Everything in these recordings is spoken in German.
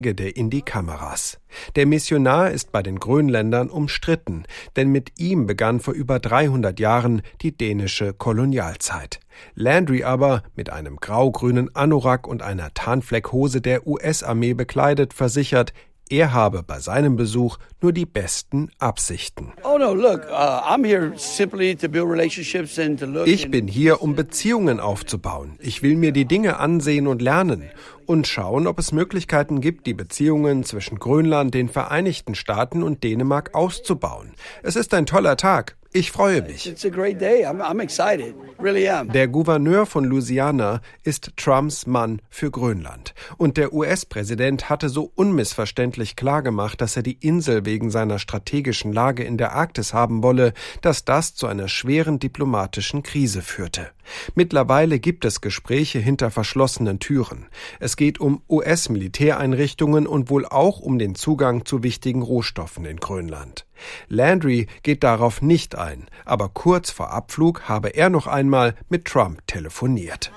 in die Kameras. Der Missionar ist bei den Grönländern umstritten, denn mit ihm begann vor über 300 Jahren die dänische Kolonialzeit. Landry aber, mit einem grau-grünen Anorak und einer Tarnfleckhose der US-Armee bekleidet, versichert, er habe bei seinem Besuch nur die besten Absichten. Ich bin hier, um Beziehungen aufzubauen. Ich will mir die Dinge ansehen und lernen und schauen, ob es Möglichkeiten gibt, die Beziehungen zwischen Grönland, den Vereinigten Staaten und Dänemark auszubauen. Es ist ein toller Tag. Ich freue mich. Der Gouverneur von Louisiana ist Trumps Mann für Grönland. Und der US-Präsident hatte so unmissverständlich klargemacht, dass er die Insel wegen seiner strategischen Lage in der Arktis haben wolle, dass das zu einer schweren diplomatischen Krise führte. Mittlerweile gibt es Gespräche hinter verschlossenen Türen. Es geht um US-Militäreinrichtungen und wohl auch um den Zugang zu wichtigen Rohstoffen in Grönland. Landry geht darauf nicht ein, aber kurz vor Abflug habe er noch einmal mit Trump telefoniert.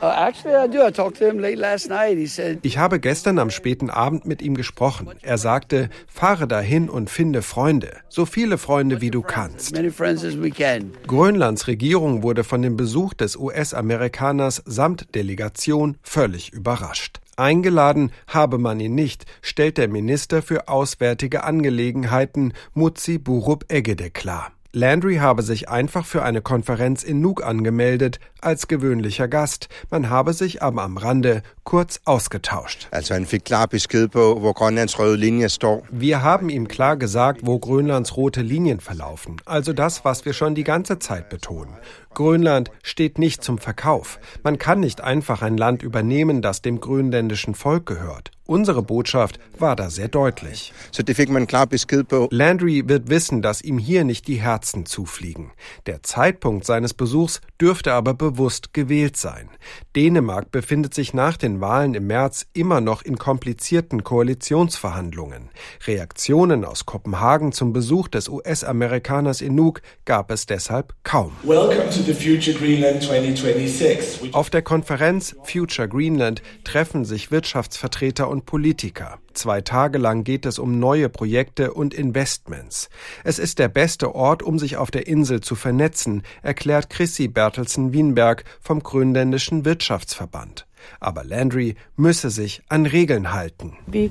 Ich habe gestern am späten Abend mit ihm gesprochen. Er sagte, fahre dahin und finde Freunde, so viele Freunde wie du kannst. Grönlands Regierung wurde von dem Besuch des US-Amerikaners samt Delegation völlig überrascht. Eingeladen habe man ihn nicht, stellt der Minister für Auswärtige Angelegenheiten Mutsi Burup Egede klar. Landry habe sich einfach für eine Konferenz in Nuuk angemeldet, als gewöhnlicher Gast. Man habe sich aber am Rande kurz ausgetauscht. Wir haben ihm klar gesagt, wo Grönlands rote Linien verlaufen. Also das, was wir schon die ganze Zeit betonen. Grönland steht nicht zum Verkauf. Man kann nicht einfach ein Land übernehmen, das dem grönländischen Volk gehört. Unsere Botschaft war da sehr deutlich. Landry wird wissen, dass ihm hier nicht die Herzen zufliegen. Der Zeitpunkt seines Besuchs dürfte aber bewusst gewählt sein. Dänemark befindet sich nach den Wahlen im März immer noch in komplizierten Koalitionsverhandlungen. Reaktionen aus Kopenhagen zum Besuch des US-Amerikaners in Nuuk gab es deshalb kaum. Auf der Konferenz Future Greenland treffen sich Wirtschaftsvertreter und Politiker. 2 Tage lang geht es um neue Projekte und Investments. Es ist der beste Ort, um sich auf der Insel zu vernetzen, erklärt Chrissy Bertelsen-Wienberg vom Grönländischen Wirtschaftsverband. Aber Landry müsse sich an Regeln halten. Wir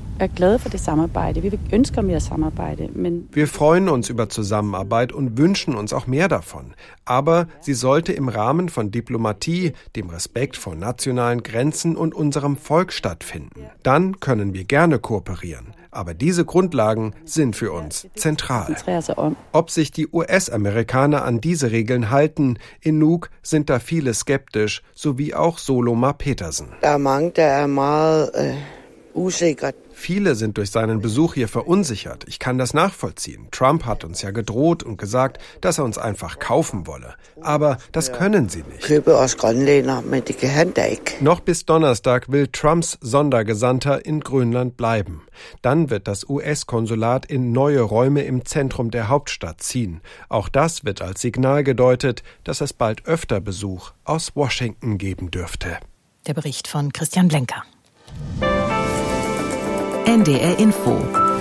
freuen uns über Zusammenarbeit und wünschen uns auch mehr davon. Aber sie sollte im Rahmen von Diplomatie, dem Respekt vor nationalen Grenzen und unserem Volk stattfinden. Dann können wir gerne kooperieren. Aber diese Grundlagen sind für uns zentral. Ob sich die US-Amerikaner an diese Regeln halten, in Nuuk sind da viele skeptisch, sowie auch Solomar Petersen. Viele sind durch seinen Besuch hier verunsichert. Ich kann das nachvollziehen. Trump hat uns ja gedroht und gesagt, dass er uns einfach kaufen wolle. Aber das können sie nicht. Noch bis Donnerstag will Trumps Sondergesandter in Grönland bleiben. Dann wird das US-Konsulat in neue Räume im Zentrum der Hauptstadt ziehen. Auch das wird als Signal gedeutet, dass es bald öfter Besuch aus Washington geben dürfte. Der Bericht von Christian Blenker. NDR Info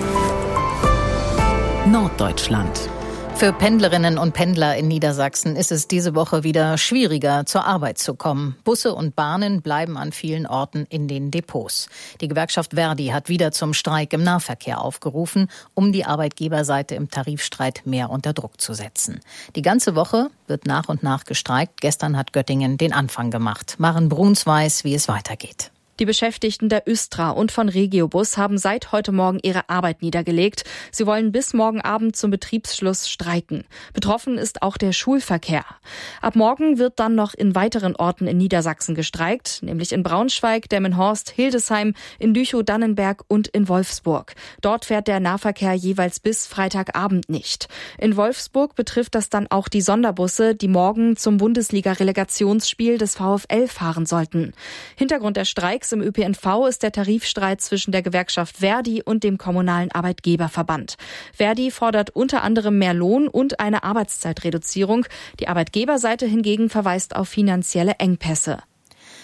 Norddeutschland. Für Pendlerinnen und Pendler in Niedersachsen ist es diese Woche wieder schwieriger, zur Arbeit zu kommen. Busse und Bahnen bleiben an vielen Orten in den Depots. Die Gewerkschaft Verdi hat wieder zum Streik im Nahverkehr aufgerufen, um die Arbeitgeberseite im Tarifstreit mehr unter Druck zu setzen. Die ganze Woche wird nach und nach gestreikt. Gestern hat Göttingen den Anfang gemacht. Maren Bruns weiß, wie es weitergeht. Die Beschäftigten der Östra und von Regiobus haben seit heute Morgen ihre Arbeit niedergelegt. Sie wollen bis morgen Abend zum Betriebsschluss streiken. Betroffen ist auch der Schulverkehr. Ab morgen wird dann noch in weiteren Orten in Niedersachsen gestreikt, nämlich in Braunschweig, Demmenhorst, Hildesheim, in Lüchow-Dannenberg und in Wolfsburg. Dort fährt der Nahverkehr jeweils bis Freitagabend nicht. In Wolfsburg betrifft das dann auch die Sonderbusse, die morgen zum Bundesliga-Relegationsspiel des VfL fahren sollten. Hintergrund der Streiks im ÖPNV ist der Tarifstreit zwischen der Gewerkschaft Verdi und dem Kommunalen Arbeitgeberverband. Verdi fordert unter anderem mehr Lohn und eine Arbeitszeitreduzierung. Die Arbeitgeberseite hingegen verweist auf finanzielle Engpässe.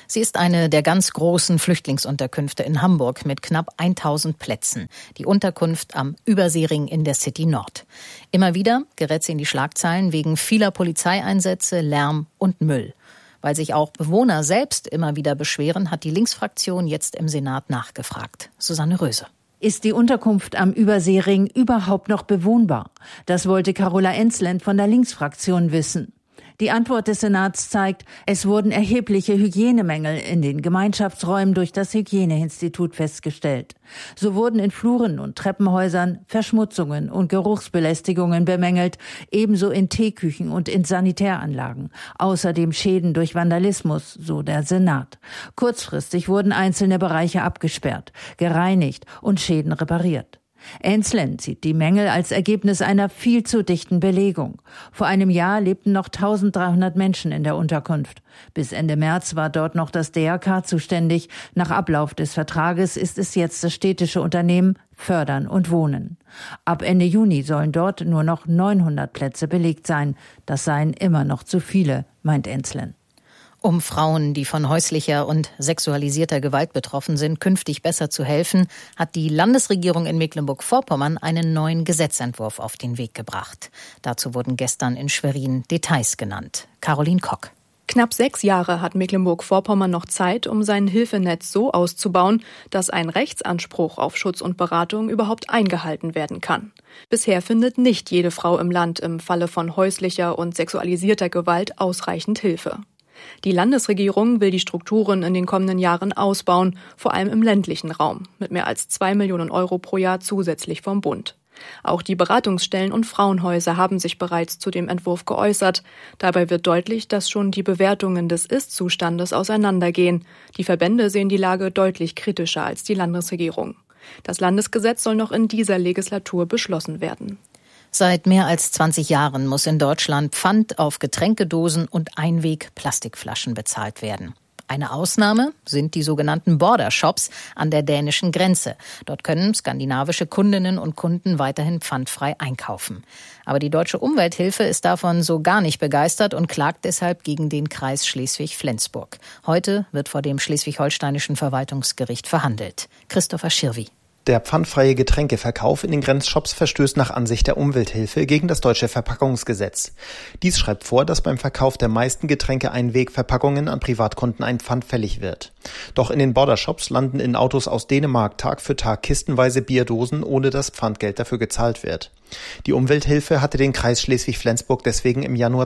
Sie ist eine der ganz großen Flüchtlingsunterkünfte in Hamburg mit knapp 1000 Plätzen. Die Unterkunft am Überseering in der City Nord. Immer wieder gerät sie in die Schlagzeilen wegen vieler Polizeieinsätze, Lärm und Müll. Weil sich auch Bewohner selbst immer wieder beschweren, hat die Linksfraktion jetzt im Senat nachgefragt. Susanne Röse. Ist die Unterkunft am Überseering überhaupt noch bewohnbar? Das wollte Carola Enzlent von der Linksfraktion wissen. Die Antwort des Senats zeigt, es wurden erhebliche Hygienemängel in den Gemeinschaftsräumen durch das Hygieneinstitut festgestellt. So wurden in Fluren und Treppenhäusern Verschmutzungen und Geruchsbelästigungen bemängelt, ebenso in Teeküchen und in Sanitäranlagen. Außerdem Schäden durch Vandalismus, so der Senat. Kurzfristig wurden einzelne Bereiche abgesperrt, gereinigt und Schäden repariert. Enzlent sieht die Mängel als Ergebnis einer viel zu dichten Belegung. Vor einem Jahr lebten noch 1300 Menschen in der Unterkunft. Bis Ende März war dort noch das DRK zuständig. Nach Ablauf des Vertrages ist es jetzt das städtische Unternehmen Fördern und Wohnen. Ab Ende Juni sollen dort nur noch 900 Plätze belegt sein. Das seien immer noch zu viele, meint Enzlent. Um Frauen, die von häuslicher und sexualisierter Gewalt betroffen sind, künftig besser zu helfen, hat die Landesregierung in Mecklenburg-Vorpommern einen neuen Gesetzentwurf auf den Weg gebracht. Dazu wurden gestern in Schwerin Details genannt. Caroline Kock. Knapp 6 Jahre hat Mecklenburg-Vorpommern noch Zeit, um sein Hilfenetz so auszubauen, dass ein Rechtsanspruch auf Schutz und Beratung überhaupt eingehalten werden kann. Bisher findet nicht jede Frau im Land im Falle von häuslicher und sexualisierter Gewalt ausreichend Hilfe. Die Landesregierung will die Strukturen in den kommenden Jahren ausbauen, vor allem im ländlichen Raum, mit mehr als 2 Millionen Euro pro Jahr zusätzlich vom Bund. Auch die Beratungsstellen und Frauenhäuser haben sich bereits zu dem Entwurf geäußert. Dabei wird deutlich, dass schon die Bewertungen des Ist-Zustandes auseinandergehen. Die Verbände sehen die Lage deutlich kritischer als die Landesregierung. Das Landesgesetz soll noch in dieser Legislatur beschlossen werden. Seit mehr als 20 Jahren muss in Deutschland Pfand auf Getränkedosen und Einweg-Plastikflaschen bezahlt werden. Eine Ausnahme sind die sogenannten Border Shops an der dänischen Grenze. Dort können skandinavische Kundinnen und Kunden weiterhin pfandfrei einkaufen. Aber die Deutsche Umwelthilfe ist davon so gar nicht begeistert und klagt deshalb gegen den Kreis Schleswig-Flensburg. Heute wird vor dem Schleswig-Holsteinischen Verwaltungsgericht verhandelt. Christopher Schirwi. Der pfandfreie Getränkeverkauf in den Grenzshops verstößt nach Ansicht der Umwelthilfe gegen das deutsche Verpackungsgesetz. Dies schreibt vor, dass beim Verkauf der meisten Getränke-Einwegverpackungen an Privatkunden ein Pfand fällig wird. Doch in den Bordershops landen in Autos aus Dänemark Tag für Tag kistenweise Bierdosen, ohne dass Pfandgeld dafür gezahlt wird. Die Umwelthilfe hatte den Kreis Schleswig-Flensburg deswegen im Januar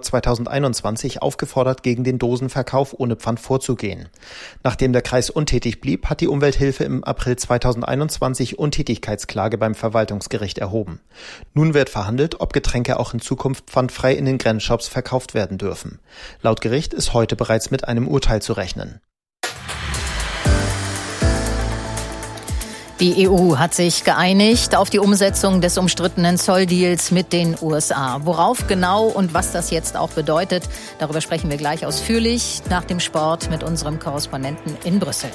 2021 aufgefordert, gegen den Dosenverkauf ohne Pfand vorzugehen. Nachdem der Kreis untätig blieb, hat die Umwelthilfe im April 2021 Untätigkeitsklage beim Verwaltungsgericht erhoben. Nun wird verhandelt, ob Getränke auch in Zukunft pfandfrei in den Grenzshops verkauft werden dürfen. Laut Gericht ist heute bereits mit einem Urteil zu rechnen. Die EU hat sich geeinigt auf die Umsetzung des umstrittenen Zolldeals mit den USA. Worauf genau und was das jetzt auch bedeutet, darüber sprechen wir gleich ausführlich nach dem Sport mit unserem Korrespondenten in Brüssel.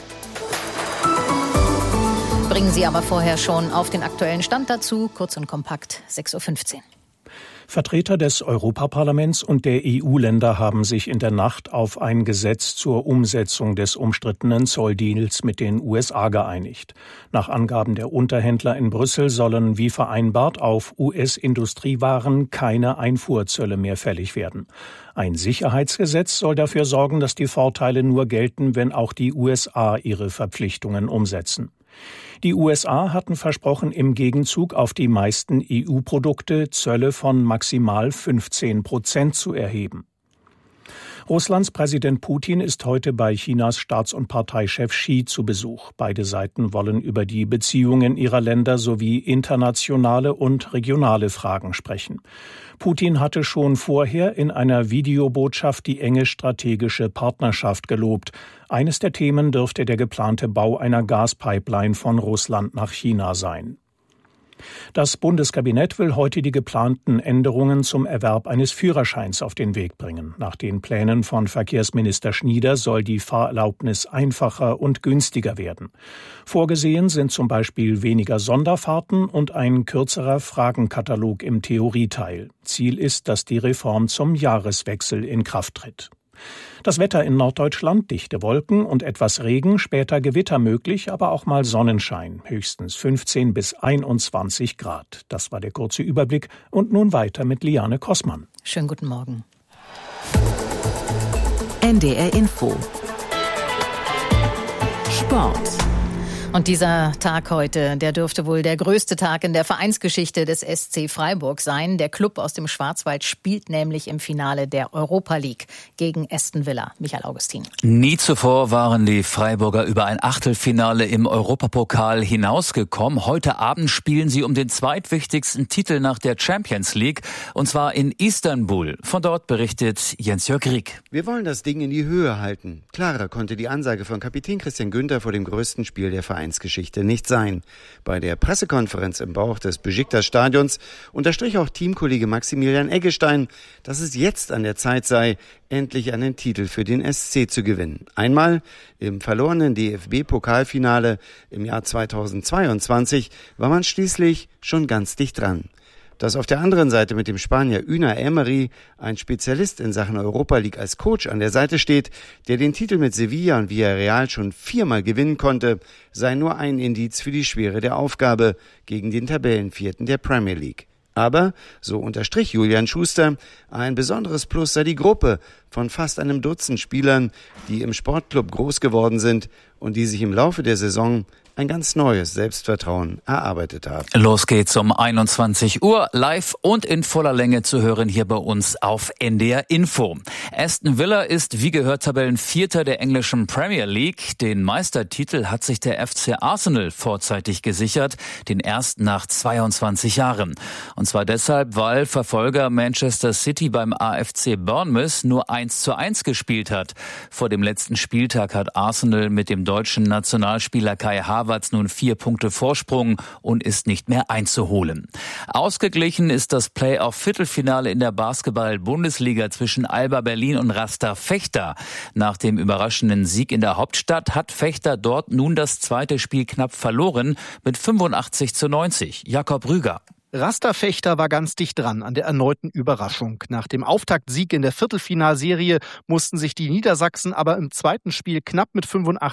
Bringen Sie aber vorher schon auf den aktuellen Stand dazu, kurz und kompakt, 6:15 Uhr. Vertreter des Europaparlaments und der EU-Länder haben sich in der Nacht auf ein Gesetz zur Umsetzung des umstrittenen Zolldeals mit den USA geeinigt. Nach Angaben der Unterhändler in Brüssel sollen wie vereinbart auf US-Industriewaren keine Einfuhrzölle mehr fällig werden. Ein Sicherheitsgesetz soll dafür sorgen, dass die Vorteile nur gelten, wenn auch die USA ihre Verpflichtungen umsetzen. Die USA hatten versprochen, im Gegenzug auf die meisten EU-Produkte Zölle von maximal 15% zu erheben. Russlands Präsident Putin ist heute bei Chinas Staats- und Parteichef Xi zu Besuch. Beide Seiten wollen über die Beziehungen ihrer Länder sowie internationale und regionale Fragen sprechen. Putin hatte schon vorher in einer Videobotschaft die enge strategische Partnerschaft gelobt. Eines der Themen dürfte der geplante Bau einer Gaspipeline von Russland nach China sein. Das Bundeskabinett will heute die geplanten Änderungen zum Erwerb eines Führerscheins auf den Weg bringen. Nach den Plänen von Verkehrsminister Schnieder soll die Fahrerlaubnis einfacher und günstiger werden. Vorgesehen sind zum Beispiel weniger Sonderfahrten und ein kürzerer Fragenkatalog im Theorieteil. Ziel ist, dass die Reform zum Jahreswechsel in Kraft tritt. Das Wetter in Norddeutschland: dichte Wolken und etwas Regen, später Gewitter möglich, aber auch mal Sonnenschein. Höchstens 15 bis 21 Grad. Das war der kurze Überblick. Und nun weiter mit Liane Kossmann. Schönen guten Morgen. NDR Info. Sport. Und dieser Tag heute, der dürfte wohl der größte Tag in der Vereinsgeschichte des SC Freiburg sein. Der Klub aus dem Schwarzwald spielt nämlich im Finale der Europa League gegen Aston Villa. Michael Augustin. Nie zuvor waren die Freiburger über ein Achtelfinale im Europapokal hinausgekommen. Heute Abend spielen sie um den zweitwichtigsten Titel nach der Champions League, und zwar in Istanbul. Von dort berichtet Jens-Jörg Rieck. Wir wollen das Ding in die Höhe halten. Klarer konnte die Ansage von Kapitän Christian Günther vor dem größten Spiel der Vereinsgeschichte nicht sein. Bei der Pressekonferenz im Bauch des Besiktas-Stadions unterstrich auch Teamkollege Maximilian Eggestein, dass es jetzt an der Zeit sei, endlich einen Titel für den SC zu gewinnen. Einmal im verlorenen DFB-Pokalfinale im Jahr 2022 war man schließlich schon ganz dicht dran. Dass auf der anderen Seite mit dem Spanier Unai Emery ein Spezialist in Sachen Europa League als Coach an der Seite steht, der den Titel mit Sevilla und Villarreal schon 4-mal gewinnen konnte, sei nur ein Indiz für die Schwere der Aufgabe gegen den Tabellenvierten der Premier League. Aber, so unterstrich Julian Schuster, ein besonderes Plus sei die Gruppe von fast einem Dutzend Spielern, die im Sportclub groß geworden sind und die sich im Laufe der Saison ein ganz neues Selbstvertrauen erarbeitet haben. Los geht's um 21 Uhr, live und in voller Länge zu hören hier bei uns auf NDR Info. Aston Villa ist wie gehört Tabellenvierter der englischen Premier League. Den Meistertitel hat sich der FC Arsenal vorzeitig gesichert, den ersten nach 22 Jahren. Und zwar deshalb, weil Verfolger Manchester City beim AFC Bournemouth nur 1:1 gespielt hat. Vor dem letzten Spieltag hat Arsenal mit dem deutschen Nationalspieler Kai Havertz nun 4 Punkte Vorsprung und ist nicht mehr einzuholen. Ausgeglichen ist das Play-off-Viertelfinale in der Basketball-Bundesliga zwischen Alba Berlin und Rasta Vechta. Nach dem überraschenden Sieg in der Hauptstadt hat Vechta dort nun das zweite Spiel knapp verloren mit 85:90. Jakob Rüger. Rasta Vechta war ganz dicht dran an der erneuten Überraschung. Nach dem Auftaktsieg in der Viertelfinalserie mussten sich die Niedersachsen aber im zweiten Spiel knapp mit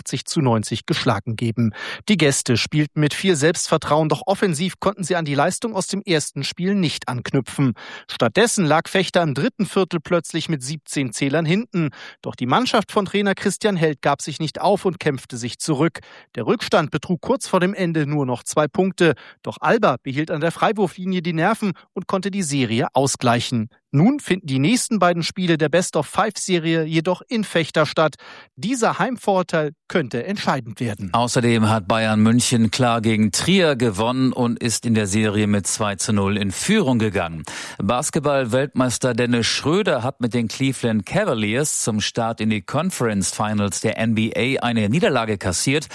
85:90 geschlagen geben. Die Gäste spielten mit viel Selbstvertrauen, doch offensiv konnten sie an die Leistung aus dem ersten Spiel nicht anknüpfen. Stattdessen lag Vechta im dritten Viertel plötzlich mit 17 Zählern hinten. Doch die Mannschaft von Trainer Christian Held gab sich nicht auf und kämpfte sich zurück. Der Rückstand betrug kurz vor dem Ende nur noch 2 Punkte. Doch Alba behielt an der Freiwurflinie die Nerven und konnte die Serie ausgleichen. Nun finden die nächsten beiden Spiele der Best-of-5-Serie jedoch in Vechta statt. Dieser Heimvorteil könnte entscheidend werden. Außerdem hat Bayern München klar gegen Trier gewonnen und ist in der Serie mit 2:0 in Führung gegangen. Basketball-Weltmeister Dennis Schröder hat mit den Cleveland Cavaliers zum Start in die Conference Finals der NBA eine Niederlage kassiert.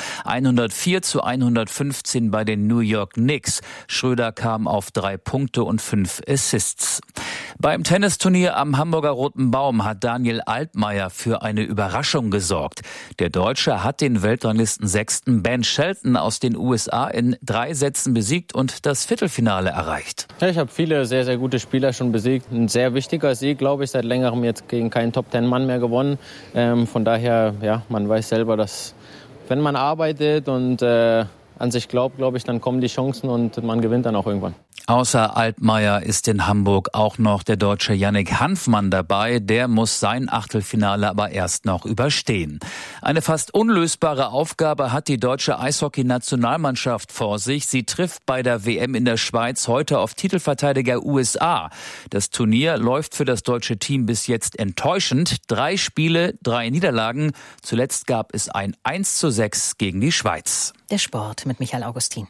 104:115 bei den New York Knicks. Schröder kam auf 3 Punkte und 5 Assists. Beim Tennisturnier am Hamburger Roten Baum hat Daniel Altmaier für eine Überraschung gesorgt. Der Deutsche hat den Weltranglisten-Sechsten Ben Shelton aus den USA in 3 Sätzen besiegt und das Viertelfinale erreicht. Ja, ich habe viele sehr, sehr gute Spieler schon besiegt. Ein sehr wichtiger Sieg, glaube ich, seit längerem jetzt gegen keinen Top-10-Mann mehr gewonnen. Von daher, ja, man weiß selber, dass wenn man arbeitet und an sich glaubt, glaube ich, dann kommen die Chancen und man gewinnt dann auch irgendwann. Außer Altmaier ist in Hamburg auch noch der Deutsche Yannick Hanfmann dabei. Der muss sein Achtelfinale aber erst noch überstehen. Eine fast unlösbare Aufgabe hat die deutsche Eishockey-Nationalmannschaft vor sich. Sie trifft bei der WM in der Schweiz heute auf Titelverteidiger USA. Das Turnier läuft für das deutsche Team bis jetzt enttäuschend. 3 Spiele, 3 Niederlagen. Zuletzt gab es ein 1:6 gegen die Schweiz. Der Sport mit Michael Augustin.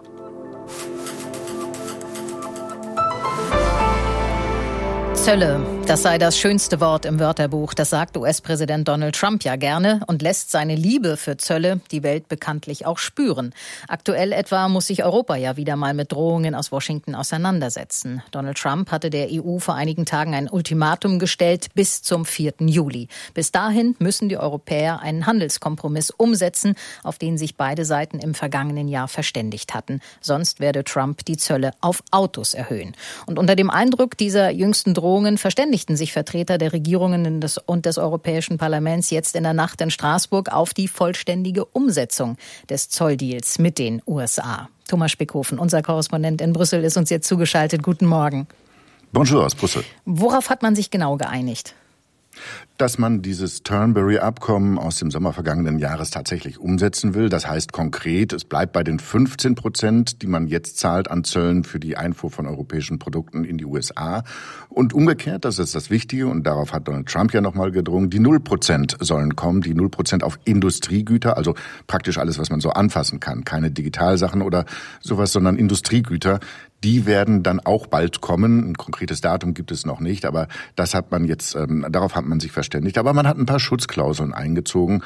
Zölle, das sei das schönste Wort im Wörterbuch. Das sagt US-Präsident Donald Trump ja gerne und lässt seine Liebe für Zölle die Welt bekanntlich auch spüren. Aktuell etwa muss sich Europa ja wieder mal mit Drohungen aus Washington auseinandersetzen. Donald Trump hatte der EU vor einigen Tagen ein Ultimatum gestellt bis zum 4. Juli. Bis dahin müssen die Europäer einen Handelskompromiss umsetzen, auf den sich beide Seiten im vergangenen Jahr verständigt hatten. Sonst werde Trump die Zölle auf Autos erhöhen. Und unter dem Eindruck dieser jüngsten Drohungen verständigt einigten sich Vertreter der Regierungen und des Europäischen Parlaments jetzt in der Nacht in Straßburg auf die vollständige Umsetzung des Zolldeals mit den USA. Thomas Spickhofen, unser Korrespondent in Brüssel, ist uns jetzt zugeschaltet. Guten Morgen. Bonjour aus Brüssel. Worauf hat man sich genau geeinigt? Dass man dieses Turnberry-Abkommen aus dem Sommer vergangenen Jahres tatsächlich umsetzen will. Das heißt konkret, es bleibt bei den 15%, die man jetzt zahlt an Zöllen für die Einfuhr von europäischen Produkten in die USA. Und umgekehrt, das ist das Wichtige, und darauf hat Donald Trump ja nochmal gedrungen, die 0% sollen kommen, die 0% auf Industriegüter, also praktisch alles, was man so anfassen kann. Keine Digitalsachen oder sowas, sondern Industriegüter. Die werden dann auch bald kommen. Ein konkretes Datum gibt es noch nicht, aber das hat man jetzt, darauf hat man sich verständigt. Aber man hat ein paar Schutzklauseln eingezogen,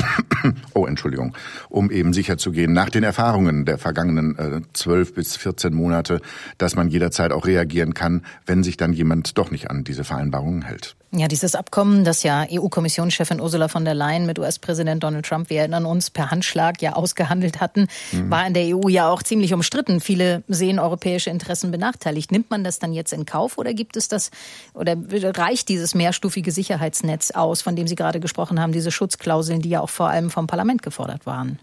um eben sicherzugehen, nach den Erfahrungen der vergangenen 12 bis 14 Monate, dass man jederzeit auch reagieren kann, wenn sich dann jemand doch nicht an diese Vereinbarungen hält. Ja, dieses Abkommen, das ja EU-Kommissionschefin Ursula von der Leyen mit US-Präsident Donald Trump, wir erinnern uns, per Handschlag ja ausgehandelt hatten, war in der EU ja auch ziemlich umstritten. Viele sehen europäische Interessen benachteiligt. Nimmt man das dann jetzt in Kauf oder gibt es das, oder reicht dieses mehrstufige Sicherheitsnetz aus, von dem Sie gerade gesprochen haben, diese Schutzklauseln, die ja auch vor allem vom Parlament gefordert waren?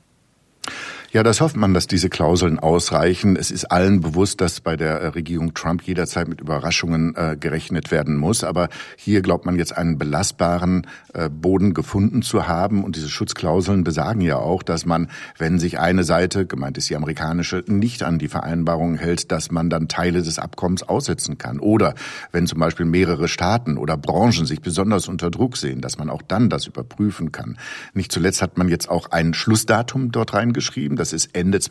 Ja, das hofft man, dass diese Klauseln ausreichen. Es ist allen bewusst, dass bei der Regierung Trump jederzeit mit Überraschungen gerechnet werden muss. Aber hier glaubt man jetzt einen belastbaren Boden gefunden zu haben. Und diese Schutzklauseln besagen ja auch, dass man, wenn sich eine Seite, gemeint ist die amerikanische, nicht an die Vereinbarung hält, dass man dann Teile des Abkommens aussetzen kann. Oder wenn zum Beispiel mehrere Staaten oder Branchen sich besonders unter Druck sehen, dass man auch dann das überprüfen kann. Nicht zuletzt hat man jetzt auch ein Schlussdatum dort reingeschrieben. Das ist Ende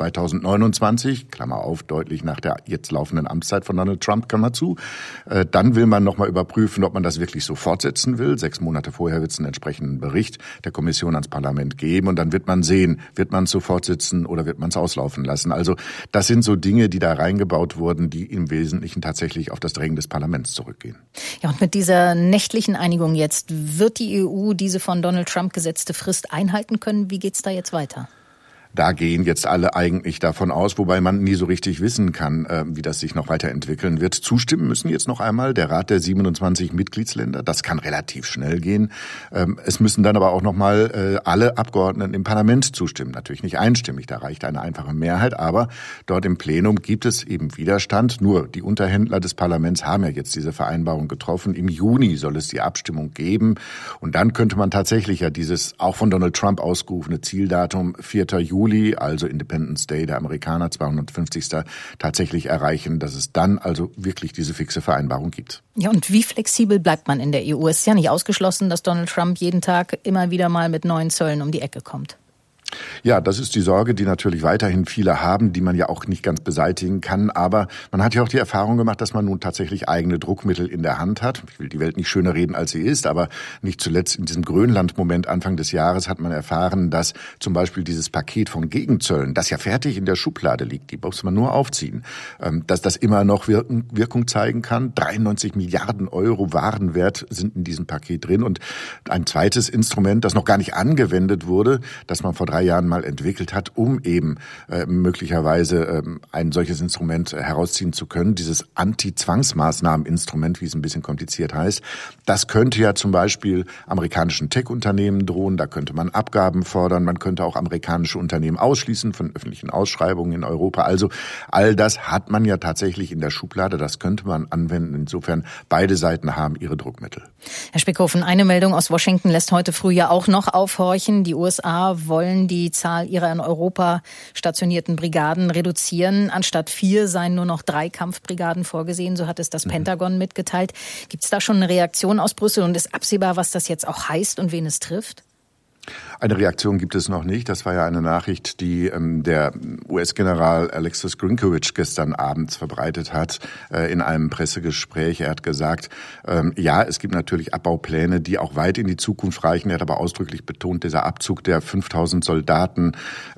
2029, Klammer auf, deutlich nach der jetzt laufenden Amtszeit von Donald Trump, Klammer zu. Dann will man nochmal überprüfen, ob man das wirklich so fortsetzen will. 6 Monate vorher wird es einen entsprechenden Bericht der Kommission ans Parlament geben. Und dann wird man sehen, wird man es so fortsetzen oder wird man es auslaufen lassen. Also das sind so Dinge, die da reingebaut wurden, die im Wesentlichen tatsächlich auf das Drängen des Parlaments zurückgehen. Ja, und mit dieser nächtlichen Einigung jetzt, wird die EU diese von Donald Trump gesetzte Frist einhalten können? Wie geht's da jetzt weiter? Da gehen jetzt alle eigentlich davon aus, wobei man nie so richtig wissen kann, wie das sich noch weiterentwickeln wird. Zustimmen müssen jetzt noch einmal der Rat der 27 Mitgliedsländer. Das kann relativ schnell gehen. Es müssen dann aber auch noch mal alle Abgeordneten im Parlament zustimmen. Natürlich nicht einstimmig, da reicht eine einfache Mehrheit. Aber dort im Plenum gibt es eben Widerstand. Nur die Unterhändler des Parlaments haben ja jetzt diese Vereinbarung getroffen. Im Juni soll es die Abstimmung geben. Und dann könnte man tatsächlich ja dieses auch von Donald Trump ausgerufene Zieldatum 4. Juli, also Independence Day der Amerikaner, 250. tatsächlich erreichen, dass es dann also wirklich diese fixe Vereinbarung gibt. Ja, und wie flexibel bleibt man in der EU? Es ist ja nicht ausgeschlossen, dass Donald Trump jeden Tag immer wieder mal mit neuen Zöllen um die Ecke kommt. Ja, das ist die Sorge, die natürlich weiterhin viele haben, die man ja auch nicht ganz beseitigen kann. Aber man hat ja auch die Erfahrung gemacht, dass man nun tatsächlich eigene Druckmittel in der Hand hat. Ich will die Welt nicht schöner reden, als sie ist, aber nicht zuletzt in diesem Grönland-Moment Anfang des Jahres hat man erfahren, dass zum Beispiel dieses Paket von Gegenzöllen, das ja fertig in der Schublade liegt, die muss man nur aufziehen, dass das immer noch Wirkung zeigen kann. 93 Milliarden Euro Warenwert sind in diesem Paket drin. Und ein zweites Instrument, das noch gar nicht angewendet wurde, das man vor 3 Jahren mal entwickelt hat, um eben möglicherweise ein solches Instrument herausziehen zu können. Dieses Anti-Zwangsmaßnahmen-Instrument, wie es ein bisschen kompliziert heißt, das könnte ja zum Beispiel amerikanischen Tech-Unternehmen drohen. Da könnte man Abgaben fordern. Man könnte auch amerikanische Unternehmen ausschließen von öffentlichen Ausschreibungen in Europa. Also all das hat man ja tatsächlich in der Schublade. Das könnte man anwenden. Insofern beide Seiten haben ihre Druckmittel. Herr Spickhofen, eine Meldung aus Washington lässt heute früh ja auch noch aufhorchen. Die USA wollen die Zahl ihrer in Europa stationierten Brigaden reduzieren. Anstatt 4 seien nur noch 3 Kampfbrigaden vorgesehen, so hat es das Pentagon mitgeteilt. Gibt es da schon eine Reaktion aus Brüssel und ist absehbar, was das jetzt auch heißt und wen es trifft? Eine Reaktion gibt es noch nicht. Das war ja eine Nachricht, die der US-General Alexis Grinkowitsch gestern abends verbreitet hat in einem Pressegespräch. Er hat gesagt, ja, es gibt natürlich Abbaupläne, die auch weit in die Zukunft reichen. Er hat aber ausdrücklich betont, dieser Abzug der 5000 Soldaten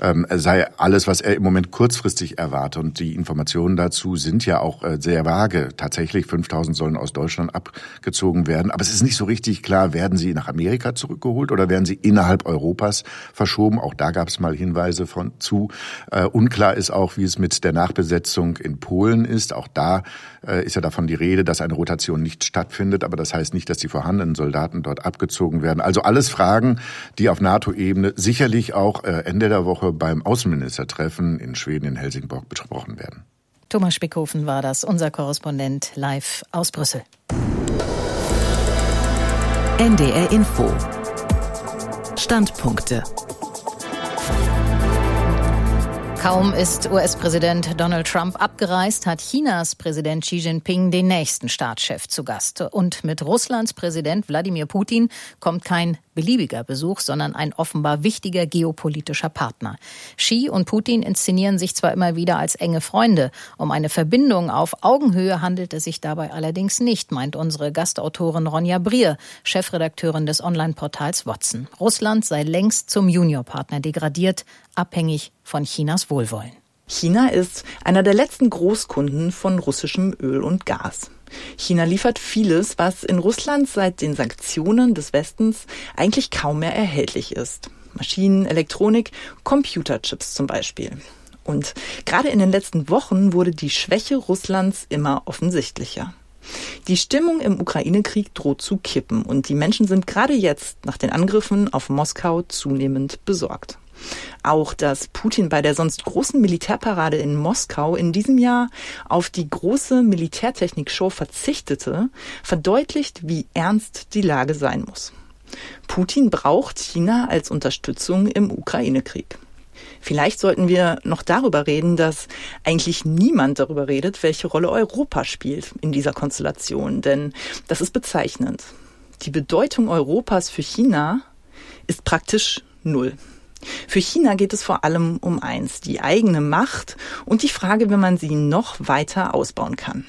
sei alles, was er im Moment kurzfristig erwarte. Und die Informationen dazu sind ja auch sehr vage. Tatsächlich 5000 sollen aus Deutschland abgezogen werden. Aber es ist nicht so richtig klar, werden sie nach Amerika zurückgeholt oder werden sie innerhalb innerhalb Europas verschoben. Auch da gab es mal Hinweise zu. Unklar ist auch, wie es mit der Nachbesetzung in Polen ist. Auch da ist ja davon die Rede, dass eine Rotation nicht stattfindet. Aber das heißt nicht, dass die vorhandenen Soldaten dort abgezogen werden. Also alles Fragen, die auf NATO-Ebene sicherlich auch Ende der Woche beim Außenministertreffen in Schweden in Helsingborg besprochen werden. Thomas Spickhofen war das, unser Korrespondent live aus Brüssel. NDR Info. Standpunkte. Kaum ist US-Präsident Donald Trump abgereist, hat Chinas Präsident Xi Jinping den nächsten Staatschef zu Gast. Und mit Russlands Präsident Wladimir Putin kommt kein beliebiger Besuch, sondern ein offenbar wichtiger geopolitischer Partner. Xi und Putin inszenieren sich zwar immer wieder als enge Freunde. Um eine Verbindung auf Augenhöhe handelt es sich dabei allerdings nicht, meint unsere Gastautorin Ronja Brier, Chefredakteurin des Online-Portals Watson. Russland sei längst zum Juniorpartner degradiert, abhängig von Chinas Wohlwollen. China ist einer der letzten Großkunden von russischem Öl und Gas. China liefert vieles, was in Russland seit den Sanktionen des Westens eigentlich kaum mehr erhältlich ist. Maschinen, Elektronik, Computerchips zum Beispiel. Und gerade in den letzten Wochen wurde die Schwäche Russlands immer offensichtlicher. Die Stimmung im Ukraine-Krieg droht zu kippen und die Menschen sind gerade jetzt nach den Angriffen auf Moskau zunehmend besorgt. Auch, dass Putin bei der sonst großen Militärparade in Moskau in diesem Jahr auf die große Militärtechnik-Show verzichtete, verdeutlicht, wie ernst die Lage sein muss. Putin braucht China als Unterstützung im Ukraine-Krieg. Vielleicht sollten wir noch darüber reden, dass eigentlich niemand darüber redet, welche Rolle Europa spielt in dieser Konstellation. Denn das ist bezeichnend. Die Bedeutung Europas für China ist praktisch null. Für China geht es vor allem um eins, die eigene Macht und die Frage, wie man sie noch weiter ausbauen kann.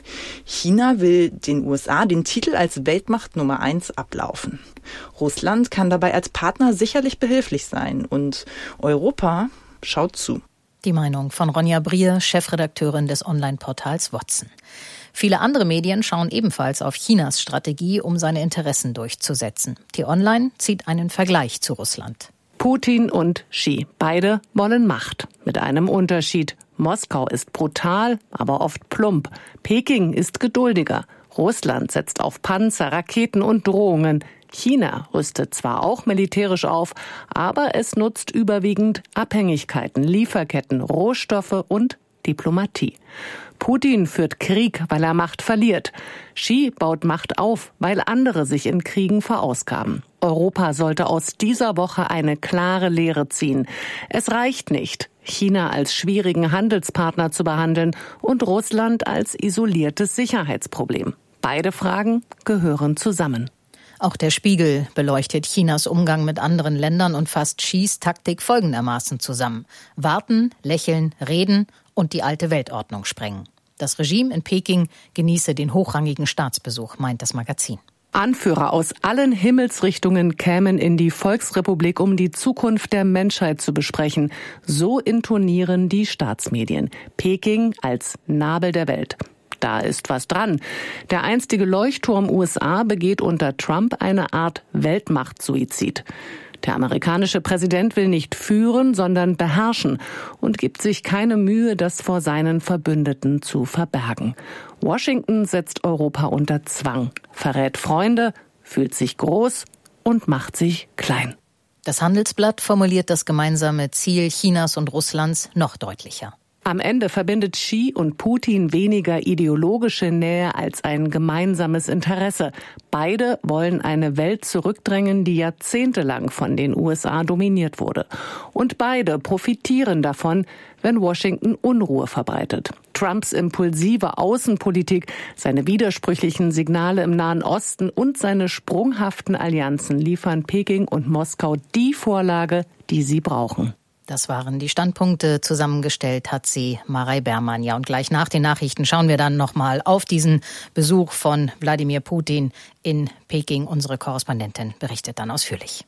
China will den USA den Titel als Weltmacht Nummer 1 ablaufen. Russland kann dabei als Partner sicherlich behilflich sein und Europa schaut zu. Die Meinung von Ronja Brier, Chefredakteurin des Online-Portals Watson. Viele andere Medien schauen ebenfalls auf Chinas Strategie, um seine Interessen durchzusetzen. T-Online zieht einen Vergleich zu Russland. Putin und Xi, beide wollen Macht. Mit einem Unterschied. Moskau ist brutal, aber oft plump. Peking ist geduldiger. Russland setzt auf Panzer, Raketen und Drohungen. China rüstet zwar auch militärisch auf, aber es nutzt überwiegend Abhängigkeiten, Lieferketten, Rohstoffe und Diplomatie. Putin führt Krieg, weil er Macht verliert. Xi baut Macht auf, weil andere sich in Kriegen verausgaben. Europa sollte aus dieser Woche eine klare Lehre ziehen. Es reicht nicht, China als schwierigen Handelspartner zu behandeln und Russland als isoliertes Sicherheitsproblem. Beide Fragen gehören zusammen. Auch der Spiegel beleuchtet Chinas Umgang mit anderen Ländern und fasst Xis Taktik folgendermaßen zusammen. Warten, lächeln, reden und die alte Weltordnung sprengen. Das Regime in Peking genieße den hochrangigen Staatsbesuch, meint das Magazin. Anführer aus allen Himmelsrichtungen kämen in die Volksrepublik, um die Zukunft der Menschheit zu besprechen. So intonieren die Staatsmedien. Peking als Nabel der Welt. Da ist was dran. Der einstige Leuchtturm USA begeht unter Trump eine Art Weltmachtsuizid. Der amerikanische Präsident will nicht führen, sondern beherrschen und gibt sich keine Mühe, das vor seinen Verbündeten zu verbergen. Washington setzt Europa unter Zwang, verrät Freunde, fühlt sich groß und macht sich klein. Das Handelsblatt formuliert das gemeinsame Ziel Chinas und Russlands noch deutlicher. Am Ende verbindet Xi und Putin weniger ideologische Nähe als ein gemeinsames Interesse. Beide wollen eine Welt zurückdrängen, die jahrzehntelang von den USA dominiert wurde. Und beide profitieren davon, wenn Washington Unruhe verbreitet. Trumps impulsive Außenpolitik, seine widersprüchlichen Signale im Nahen Osten und seine sprunghaften Allianzen liefern Peking und Moskau die Vorlage, die sie brauchen. Das waren die Standpunkte. Zusammengestellt hat sie Marei Bermann. Ja, und gleich nach den Nachrichten schauen wir dann nochmal auf diesen Besuch von Wladimir Putin in Peking. Unsere Korrespondentin berichtet dann ausführlich.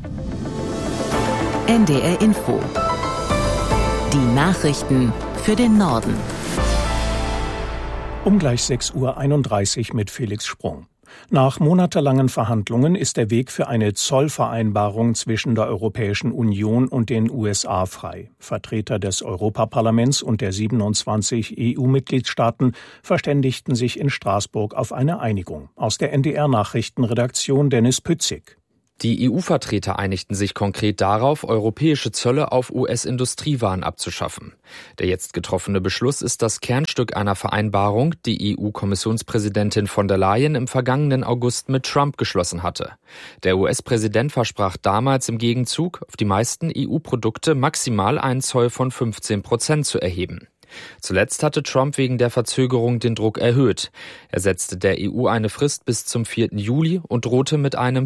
NDR Info. Die Nachrichten für den Norden. Um gleich 6:31 Uhr mit Felix Sprung. Nach monatelangen Verhandlungen ist der Weg für eine Zollvereinbarung zwischen der Europäischen Union und den USA frei. Vertreter des Europaparlaments und der 27 EU-Mitgliedstaaten verständigten sich in Straßburg auf eine Einigung. Aus der NDR-Nachrichtenredaktion Dennis Pützig. Die EU-Vertreter einigten sich konkret darauf, europäische Zölle auf US-Industriewaren abzuschaffen. Der jetzt getroffene Beschluss ist das Kernstück einer Vereinbarung, die EU-Kommissionspräsidentin von der Leyen im vergangenen August mit Trump geschlossen hatte. Der US-Präsident versprach damals im Gegenzug, auf die meisten EU-Produkte maximal einen Zoll von 15% zu erheben. Zuletzt hatte Trump wegen der Verzögerung den Druck erhöht. Er setzte der EU eine Frist bis zum 4. Juli und drohte mit einem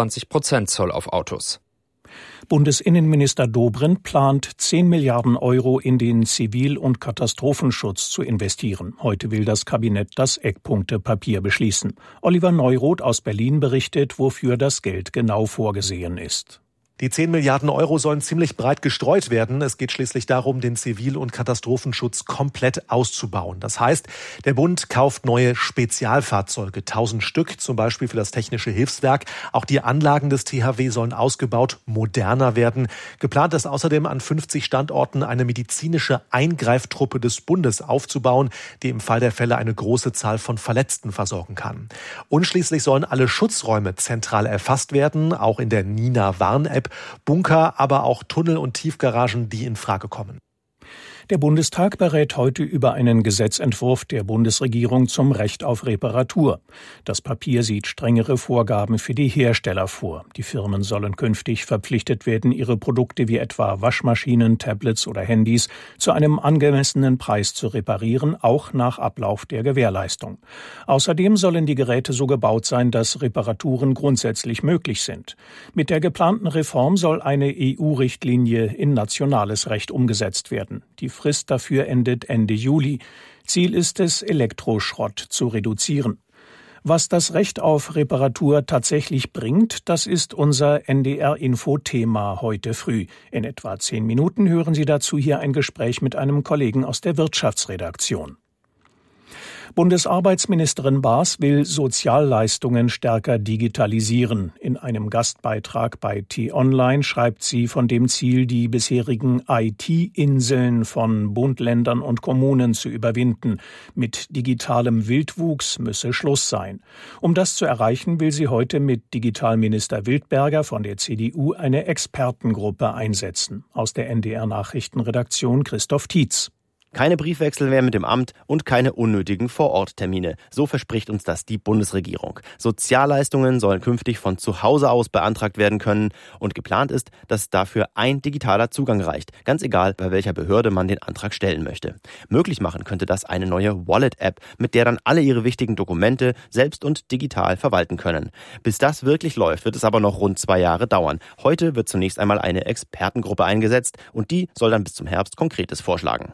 25% Zoll auf Autos. Bundesinnenminister Dobrindt plant 10 Milliarden Euro in den Zivil- und Katastrophenschutz zu investieren. Heute will das Kabinett das Eckpunktepapier beschließen. Oliver Neuroth aus Berlin berichtet, wofür das Geld genau vorgesehen ist. Die 10 Milliarden Euro sollen ziemlich breit gestreut werden. Es geht schließlich darum, den Zivil- und Katastrophenschutz komplett auszubauen. Das heißt, der Bund kauft neue Spezialfahrzeuge, 1000 Stück, zum Beispiel für das Technische Hilfswerk. Auch die Anlagen des THW sollen ausgebaut, moderner werden. Geplant ist außerdem, an 50 Standorten eine medizinische Eingreiftruppe des Bundes aufzubauen, die im Fall der Fälle eine große Zahl von Verletzten versorgen kann. Und schließlich sollen alle Schutzräume zentral erfasst werden, auch in der Nina-Warn-App. Bunker, aber auch Tunnel und Tiefgaragen, die in Frage kommen. Der Bundestag berät heute über einen Gesetzentwurf der Bundesregierung zum Recht auf Reparatur. Das Papier sieht strengere Vorgaben für die Hersteller vor. Die Firmen sollen künftig verpflichtet werden, ihre Produkte wie etwa Waschmaschinen, Tablets oder Handys zu einem angemessenen Preis zu reparieren, auch nach Ablauf der Gewährleistung. Außerdem sollen die Geräte so gebaut sein, dass Reparaturen grundsätzlich möglich sind. Mit der geplanten Reform soll eine EU-Richtlinie in nationales Recht umgesetzt werden. Die Frist dafür endet Ende Juli. Ziel ist es, Elektroschrott zu reduzieren. Was das Recht auf Reparatur tatsächlich bringt, das ist unser NDR-Info-Thema heute früh. In etwa 10 Minuten hören Sie dazu hier ein Gespräch mit einem Kollegen aus der Wirtschaftsredaktion. Bundesarbeitsministerin Baas will Sozialleistungen stärker digitalisieren. In einem Gastbeitrag bei T-Online schreibt sie von dem Ziel, die bisherigen IT-Inseln von Bund, Ländern und Kommunen zu überwinden. Mit digitalem Wildwuchs müsse Schluss sein. Um das zu erreichen, will sie heute mit Digitalminister Wildberger von der CDU eine Expertengruppe einsetzen. Aus der NDR-Nachrichtenredaktion Christoph Tietz. Keine Briefwechsel mehr mit dem Amt und keine unnötigen Vororttermine. So verspricht uns das die Bundesregierung. Sozialleistungen sollen künftig von zu Hause aus beantragt werden können. Und geplant ist, dass dafür ein digitaler Zugang reicht. Ganz egal, bei welcher Behörde man den Antrag stellen möchte. Möglich machen könnte das eine neue Wallet-App, mit der dann alle ihre wichtigen Dokumente selbst und digital verwalten können. Bis das wirklich läuft, wird es aber noch rund 2 Jahre dauern. Heute wird zunächst einmal eine Expertengruppe eingesetzt und die soll dann bis zum Herbst Konkretes vorschlagen.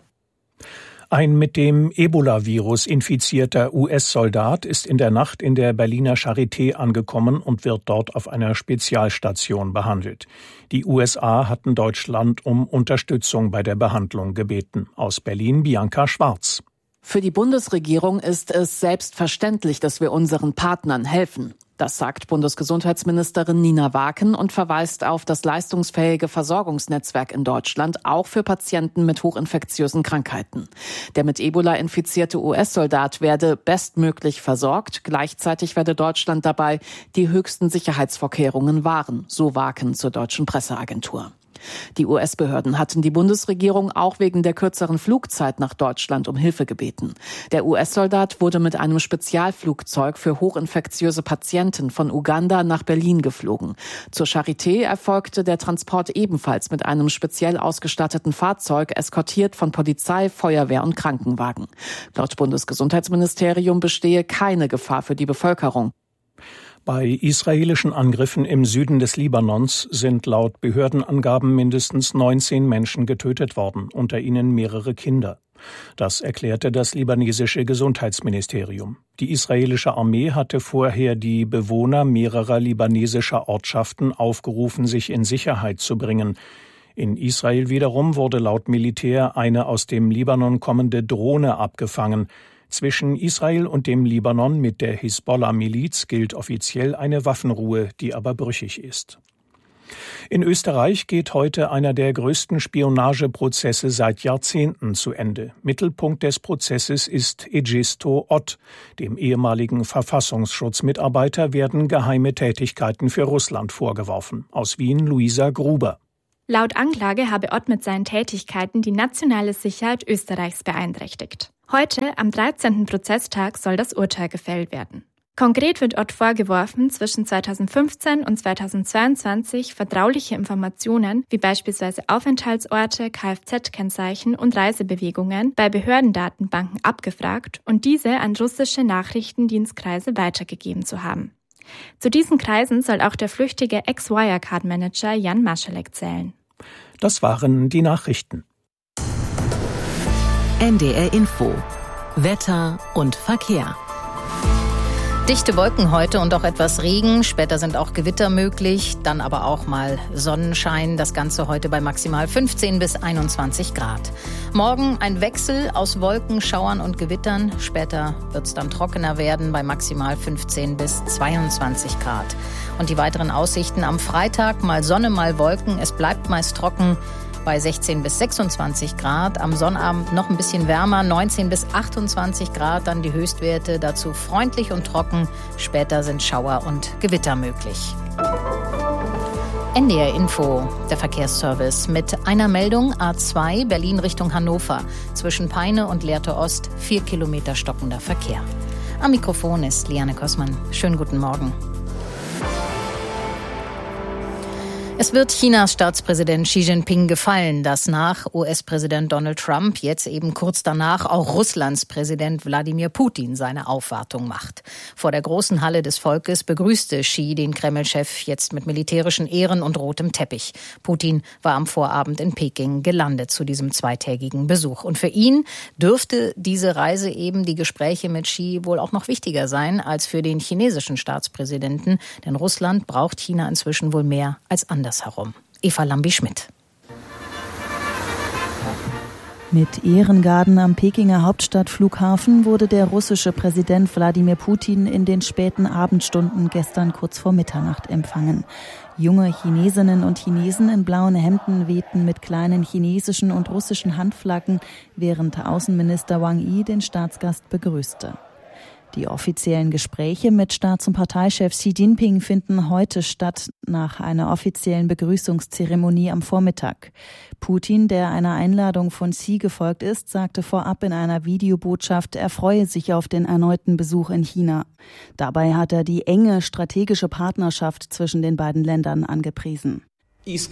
Ein mit dem Ebola-Virus infizierter US-Soldat ist in der Nacht in der Berliner Charité angekommen und wird dort auf einer Spezialstation behandelt. Die USA hatten Deutschland um Unterstützung bei der Behandlung gebeten. Aus Berlin Bianca Schwarz. Für die Bundesregierung ist es selbstverständlich, dass wir unseren Partnern helfen. Das sagt Bundesgesundheitsministerin Nina Waken und verweist auf das leistungsfähige Versorgungsnetzwerk in Deutschland, auch für Patienten mit hochinfektiösen Krankheiten. Der mit Ebola infizierte US-Soldat werde bestmöglich versorgt. Gleichzeitig werde Deutschland dabei die höchsten Sicherheitsvorkehrungen wahren, so Waken zur deutschen Presseagentur. Die US-Behörden hatten die Bundesregierung auch wegen der kürzeren Flugzeit nach Deutschland um Hilfe gebeten. Der US-Soldat wurde mit einem Spezialflugzeug für hochinfektiöse Patienten von Uganda nach Berlin geflogen. Zur Charité erfolgte der Transport ebenfalls mit einem speziell ausgestatteten Fahrzeug, eskortiert von Polizei, Feuerwehr und Krankenwagen. Laut Bundesgesundheitsministerium bestehe keine Gefahr für die Bevölkerung. Bei israelischen Angriffen im Süden des Libanons sind laut Behördenangaben mindestens 19 Menschen getötet worden, unter ihnen mehrere Kinder. Das erklärte das libanesische Gesundheitsministerium. Die israelische Armee hatte vorher die Bewohner mehrerer libanesischer Ortschaften aufgerufen, sich in Sicherheit zu bringen. In Israel wiederum wurde laut Militär eine aus dem Libanon kommende Drohne abgefangen. Zwischen Israel und dem Libanon mit der Hisbollah-Miliz gilt offiziell eine Waffenruhe, die aber brüchig ist. In Österreich geht heute einer der größten Spionageprozesse seit Jahrzehnten zu Ende. Mittelpunkt des Prozesses ist Egisto Ott. Dem ehemaligen Verfassungsschutzmitarbeiter werden geheime Tätigkeiten für Russland vorgeworfen. Aus Wien Luisa Gruber. Laut Anklage habe Ott mit seinen Tätigkeiten die nationale Sicherheit Österreichs beeinträchtigt. Heute, am 13. Prozesstag, soll das Urteil gefällt werden. Konkret wird Ott vorgeworfen, zwischen 2015 und 2022 vertrauliche Informationen wie beispielsweise Aufenthaltsorte, Kfz-Kennzeichen und Reisebewegungen bei Behördendatenbanken abgefragt und diese an russische Nachrichtendienstkreise weitergegeben zu haben. Zu diesen Kreisen soll auch der flüchtige Ex-Wirecard-Manager Jan Maschalek zählen. Das waren die Nachrichten. NDR Info. Wetter und Verkehr. Dichte Wolken heute und auch etwas Regen. Später sind auch Gewitter möglich, dann aber auch mal Sonnenschein. Das Ganze heute bei maximal 15 bis 21 Grad. Morgen ein Wechsel aus Wolken, Schauern und Gewittern. Später wird es dann trockener werden bei maximal 15 bis 22 Grad. Und die weiteren Aussichten am Freitag, mal Sonne, mal Wolken. Es bleibt meist trocken bei 16 bis 26 Grad. Am Sonnabend noch ein bisschen wärmer, 19 bis 28 Grad, dann die Höchstwerte. Dazu freundlich und trocken. Später sind Schauer und Gewitter möglich. NDR Info, der Verkehrsservice mit einer Meldung: A2 Berlin Richtung Hannover. Zwischen Peine und Lehrte Ost 4 Kilometer stockender Verkehr. Am Mikrofon ist Liane Kossmann. Schönen guten Morgen. Es wird Chinas Staatspräsident Xi Jinping gefallen, dass nach US-Präsident Donald Trump jetzt eben kurz danach auch Russlands Präsident Wladimir Putin seine Aufwartung macht. Vor der großen Halle des Volkes begrüßte Xi den Kreml-Chef jetzt mit militärischen Ehren und rotem Teppich. Putin war am Vorabend in Peking gelandet zu diesem zweitägigen Besuch. Und für ihn dürfte diese Reise eben, die Gespräche mit Xi, wohl auch noch wichtiger sein als für den chinesischen Staatspräsidenten. Denn Russland braucht China inzwischen wohl mehr als andersherum. Eva Lambi-Schmidt. Mit Ehrengarden am Pekinger Hauptstadtflughafen wurde der russische Präsident Wladimir Putin in den späten Abendstunden gestern kurz vor Mitternacht empfangen. Junge Chinesinnen und Chinesen in blauen Hemden wehten mit kleinen chinesischen und russischen Handflaggen, während Außenminister Wang Yi den Staatsgast begrüßte. Die offiziellen Gespräche mit Staats- und Parteichef Xi Jinping finden heute statt, nach einer offiziellen Begrüßungszeremonie am Vormittag. Putin, der einer Einladung von Xi gefolgt ist, sagte vorab in einer Videobotschaft, er freue sich auf den erneuten Besuch in China. Dabei hat er die enge strategische Partnerschaft zwischen den beiden Ländern angepriesen. Ich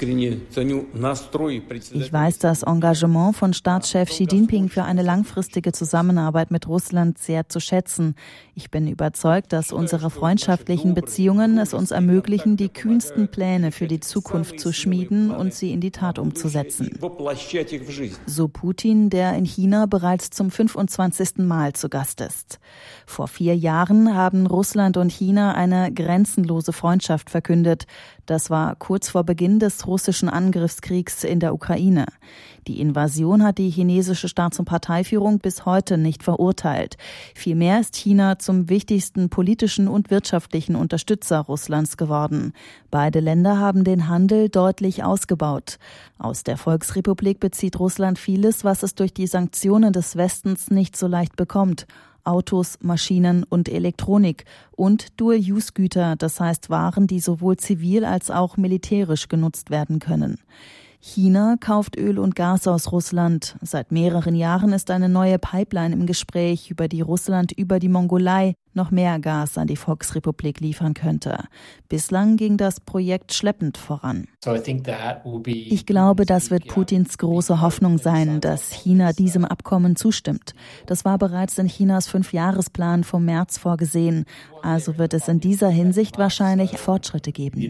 weiß das Engagement von Staatschef Xi Jinping für eine langfristige Zusammenarbeit mit Russland sehr zu schätzen. Ich bin überzeugt, dass unsere freundschaftlichen Beziehungen es uns ermöglichen, die kühnsten Pläne für die Zukunft zu schmieden und sie in die Tat umzusetzen. So Putin, der in China bereits zum 25. Mal zu Gast ist. Vor 4 Jahren haben Russland und China eine grenzenlose Freundschaft verkündet. Das war kurz vor Beginn des russischen Angriffskriegs in der Ukraine. Die Invasion hat die chinesische Staats- und Parteiführung bis heute nicht verurteilt. Vielmehr ist China zum wichtigsten politischen und wirtschaftlichen Unterstützer Russlands geworden. Beide Länder haben den Handel deutlich ausgebaut. Aus der Volksrepublik bezieht Russland vieles, was es durch die Sanktionen des Westens nicht so leicht bekommt. Autos, Maschinen und Elektronik und Dual-Use-Güter, das heißt Waren, die sowohl zivil als auch militärisch genutzt werden können. China kauft Öl und Gas aus Russland. Seit mehreren Jahren ist eine neue Pipeline im Gespräch, über die Russland über die Mongolei noch mehr Gas an die Volksrepublik liefern könnte. Bislang ging das Projekt schleppend voran. Ich glaube, das wird Putins große Hoffnung sein, dass China diesem Abkommen zustimmt. Das war bereits in Chinas 5-Jahresplan vom März vorgesehen. Also wird es in dieser Hinsicht wahrscheinlich Fortschritte geben,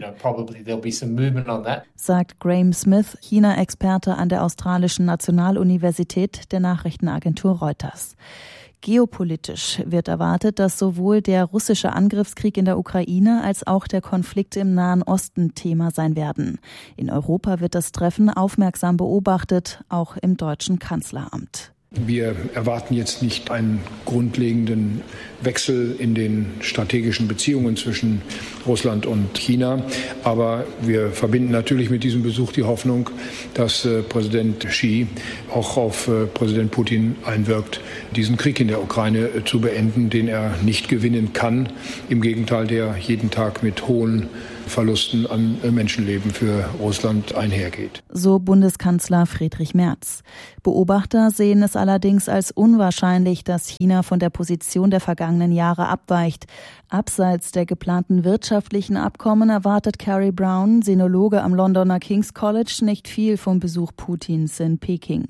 sagt Graham Smith, China-Experte an der Australischen Nationaluniversität der Nachrichtenagentur Reuters. Geopolitisch wird erwartet, dass sowohl der russische Angriffskrieg in der Ukraine als auch der Konflikt im Nahen Osten Thema sein werden. In Europa wird das Treffen aufmerksam beobachtet, auch im deutschen Kanzleramt. Wir erwarten jetzt nicht einen grundlegenden Wechsel in den strategischen Beziehungen zwischen Russland und China. Aber wir verbinden natürlich mit diesem Besuch die Hoffnung, dass Präsident Xi auch auf Präsident Putin einwirkt, diesen Krieg in der Ukraine zu beenden, den er nicht gewinnen kann. Im Gegenteil, der jeden Tag mit hohen Verlusten an Menschenleben für Russland einhergeht. So Bundeskanzler Friedrich Merz. Beobachter sehen es allerdings als unwahrscheinlich, dass China von der Position der vergangenen Jahre abweicht. Abseits der geplanten wirtschaftlichen Abkommen erwartet Carrie Brown, Sinologe am Londoner King's College, nicht viel vom Besuch Putins in Peking.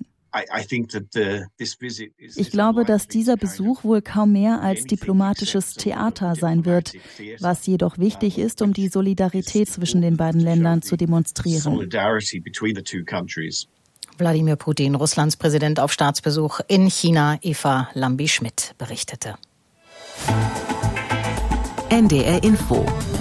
Ich glaube, dass dieser Besuch wohl kaum mehr als diplomatisches Theater sein wird, was jedoch wichtig ist, um die Solidarität zwischen den beiden Ländern zu demonstrieren. Wladimir Putin, Russlands Präsident auf Staatsbesuch in China, Eva Lambi-Schmidt berichtete. NDR Info.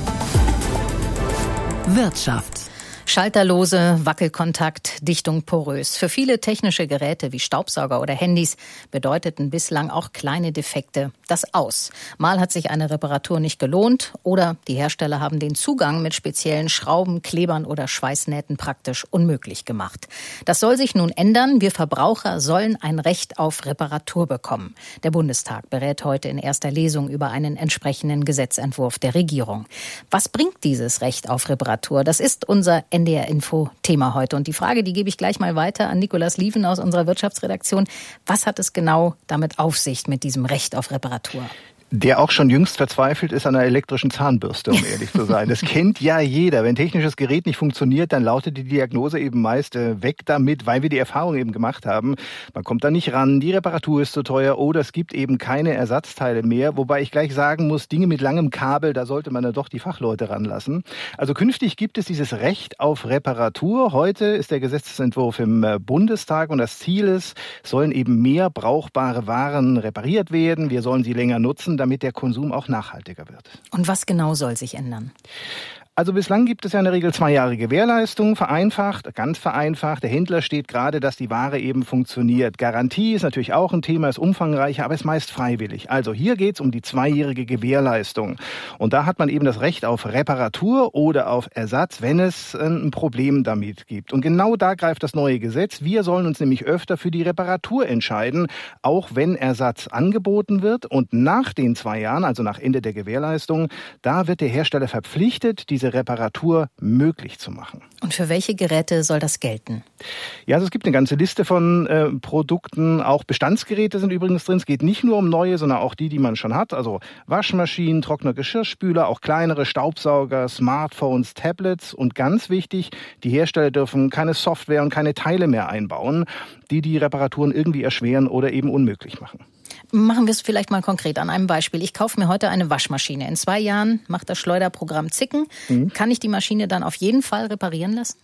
Wirtschaft. Schalterlose, Wackelkontakt, Dichtung porös. Für viele technische Geräte wie Staubsauger oder Handys bedeuteten bislang auch kleine Defekte das Aus. Mal hat sich eine Reparatur nicht gelohnt oder die Hersteller haben den Zugang mit speziellen Schrauben, Klebern oder Schweißnähten praktisch unmöglich gemacht. Das soll sich nun ändern. Wir Verbraucher sollen ein Recht auf Reparatur bekommen. Der Bundestag berät heute in erster Lesung über einen entsprechenden Gesetzentwurf der Regierung. Was bringt dieses Recht auf Reparatur? Das ist unser NDR Info Thema heute. Und die Frage, die gebe ich gleich mal weiter an Nikolaus Lieven aus unserer Wirtschaftsredaktion. Was hat es genau damit auf sich mit diesem Recht auf Reparatur? Der auch schon jüngst verzweifelt ist an einer elektrischen Zahnbürste, um ehrlich zu sein. Das kennt ja jeder. Wenn technisches Gerät nicht funktioniert, dann lautet die Diagnose eben meist weg damit, weil wir die Erfahrung eben gemacht haben. Man kommt da nicht ran, die Reparatur ist zu teuer oder es gibt eben keine Ersatzteile mehr. Wobei ich gleich sagen muss, Dinge mit langem Kabel, da sollte man dann doch die Fachleute ranlassen. Also künftig gibt es dieses Recht auf Reparatur. Heute ist der Gesetzentwurf im Bundestag und das Ziel ist, sollen eben mehr brauchbare Waren repariert werden. Wir sollen sie länger nutzen, damit der Konsum auch nachhaltiger wird. Und was genau soll sich ändern? Also bislang gibt es ja in der Regel 2 Jahre Gewährleistung, vereinfacht, ganz vereinfacht. Der Händler steht gerade, dass die Ware eben funktioniert. Garantie ist natürlich auch ein Thema, ist umfangreicher, aber ist meist freiwillig. Also hier geht es um die 2-jährige Gewährleistung. Und da hat man eben das Recht auf Reparatur oder auf Ersatz, wenn es ein Problem damit gibt. Und genau da greift das neue Gesetz. Wir sollen uns nämlich öfter für die Reparatur entscheiden, auch wenn Ersatz angeboten wird. Und nach den 2 Jahren, also nach Ende der Gewährleistung, da wird der Hersteller verpflichtet, diese Reparatur möglich zu machen. Und für welche Geräte soll das gelten? Ja, also es gibt eine ganze Liste von Produkten. Auch Bestandsgeräte sind übrigens drin. Es geht nicht nur um neue, sondern auch die man schon hat. Also Waschmaschinen, Trockner, Geschirrspüler, auch kleinere Staubsauger, Smartphones, Tablets. Und ganz wichtig, die Hersteller dürfen keine Software und keine Teile mehr einbauen, die Reparaturen irgendwie erschweren oder eben unmöglich machen. Machen wir es vielleicht mal konkret an einem Beispiel. Ich kaufe mir heute eine Waschmaschine. In 2 Jahren macht das Schleuderprogramm Zicken. Kann ich die Maschine dann auf jeden Fall reparieren lassen?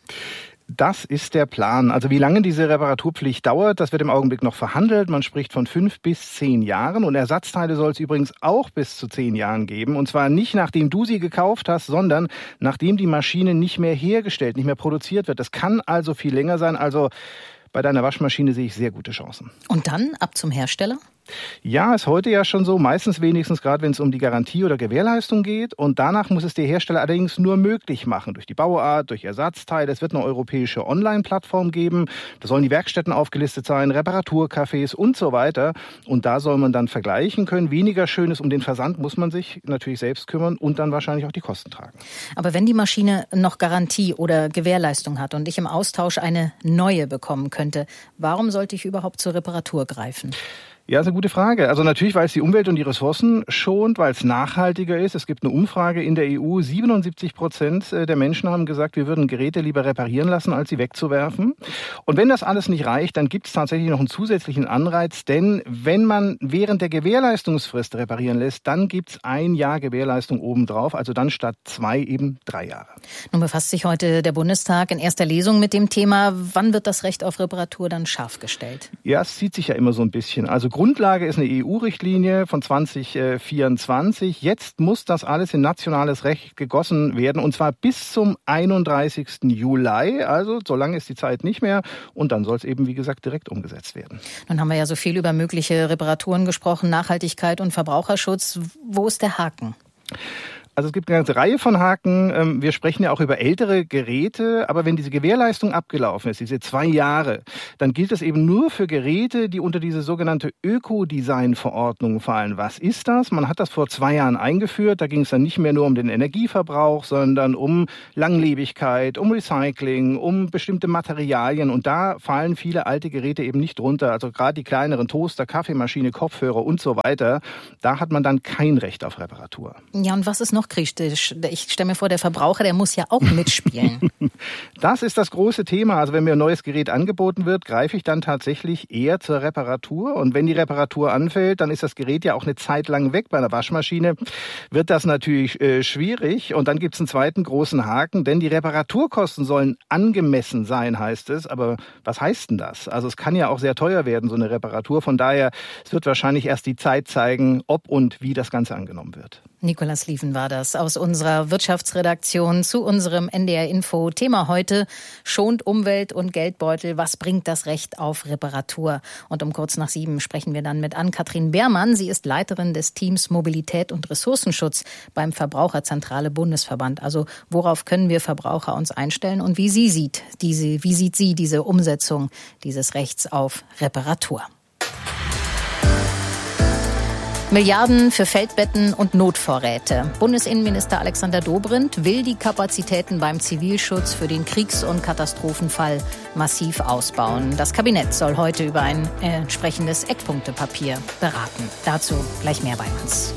Das ist der Plan. Also wie lange diese Reparaturpflicht dauert, das wird im Augenblick noch verhandelt. Man spricht von 5 bis 10 Jahren. Und Ersatzteile soll es übrigens auch bis zu 10 Jahren geben. Und zwar nicht nachdem du sie gekauft hast, sondern nachdem die Maschine nicht mehr hergestellt, nicht mehr produziert wird. Das kann also viel länger sein. Also bei deiner Waschmaschine sehe ich sehr gute Chancen. Und dann ab zum Hersteller? Ja, ist heute ja schon so, meistens wenigstens gerade, wenn es um die Garantie oder Gewährleistung geht. Und danach muss es der Hersteller allerdings nur möglich machen, durch die Bauart, durch Ersatzteile. Es wird eine europäische Online-Plattform geben. Da sollen die Werkstätten aufgelistet sein, Reparaturcafés und so weiter. Und da soll man dann vergleichen können. Weniger schön ist, um den Versand muss man sich natürlich selbst kümmern und dann wahrscheinlich auch die Kosten tragen. Aber wenn die Maschine noch Garantie oder Gewährleistung hat und ich im Austausch eine neue bekommen könnte, warum sollte ich überhaupt zur Reparatur greifen? Ja, ist eine gute Frage. Also natürlich, weil es die Umwelt und die Ressourcen schont, weil es nachhaltiger ist. Es gibt eine Umfrage in der EU. 77% der Menschen haben gesagt, wir würden Geräte lieber reparieren lassen, als sie wegzuwerfen. Und wenn das alles nicht reicht, dann gibt es tatsächlich noch einen zusätzlichen Anreiz. Denn wenn man während der Gewährleistungsfrist reparieren lässt, dann gibt es 1 Jahr Gewährleistung obendrauf. Also dann statt 2 eben 3 Jahre. Nun befasst sich heute der Bundestag in erster Lesung mit dem Thema. Wann wird das Recht auf Reparatur dann scharf gestellt? Ja, es zieht sich ja immer so ein bisschen. Also Grundlage ist eine EU-Richtlinie von 2024. Jetzt muss das alles in nationales Recht gegossen werden und zwar bis zum 31. Juli. Also so lange ist die Zeit nicht mehr und dann soll es eben, wie gesagt, direkt umgesetzt werden. Nun haben wir ja so viel über mögliche Reparaturen gesprochen, Nachhaltigkeit und Verbraucherschutz. Wo ist der Haken? Also es gibt eine ganze Reihe von Haken. Wir sprechen ja auch über ältere Geräte, aber wenn diese Gewährleistung abgelaufen ist, diese 2 Jahre, dann gilt es eben nur für Geräte, die unter diese sogenannte Ökodesign-Verordnung fallen. Was ist das? Man hat das vor 2 Jahren eingeführt. Da ging es dann nicht mehr nur um den Energieverbrauch, sondern um Langlebigkeit, um Recycling, um bestimmte Materialien. Und da fallen viele alte Geräte eben nicht drunter. Also gerade die kleineren Toaster, Kaffeemaschine, Kopfhörer und so weiter. Da hat man dann kein Recht auf Reparatur. Ja, und was ist noch kritisch? Ich stelle mir vor, der Verbraucher, der muss ja auch mitspielen. Das ist das große Thema. Also wenn mir ein neues Gerät angeboten wird, greife ich dann tatsächlich eher zur Reparatur. Und wenn die Reparatur anfällt, dann ist das Gerät ja auch eine Zeit lang weg. Bei einer Waschmaschine wird das natürlich schwierig. Und dann gibt es einen zweiten großen Haken, denn die Reparaturkosten sollen angemessen sein, heißt es. Aber was heißt denn das? Also es kann ja auch sehr teuer werden, so eine Reparatur. Von daher, es wird wahrscheinlich erst die Zeit zeigen, ob und wie das Ganze angenommen wird. Nicolas Lieven war das aus unserer Wirtschaftsredaktion zu unserem NDR Info. Thema heute: schont Umwelt und Geldbeutel. Was bringt das Recht auf Reparatur? Und um kurz nach 7 sprechen wir dann mit Ann-Kathrin Beermann. Sie ist Leiterin des Teams Mobilität und Ressourcenschutz beim Verbraucherzentrale Bundesverband. Also worauf können wir Verbraucher uns einstellen und wie sieht sie diese Umsetzung dieses Rechts auf Reparatur? Milliarden für Feldbetten und Notvorräte. Bundesinnenminister Alexander Dobrindt will die Kapazitäten beim Zivilschutz für den Kriegs- und Katastrophenfall massiv ausbauen. Das Kabinett soll heute über ein entsprechendes Eckpunktepapier beraten. Dazu gleich mehr bei uns.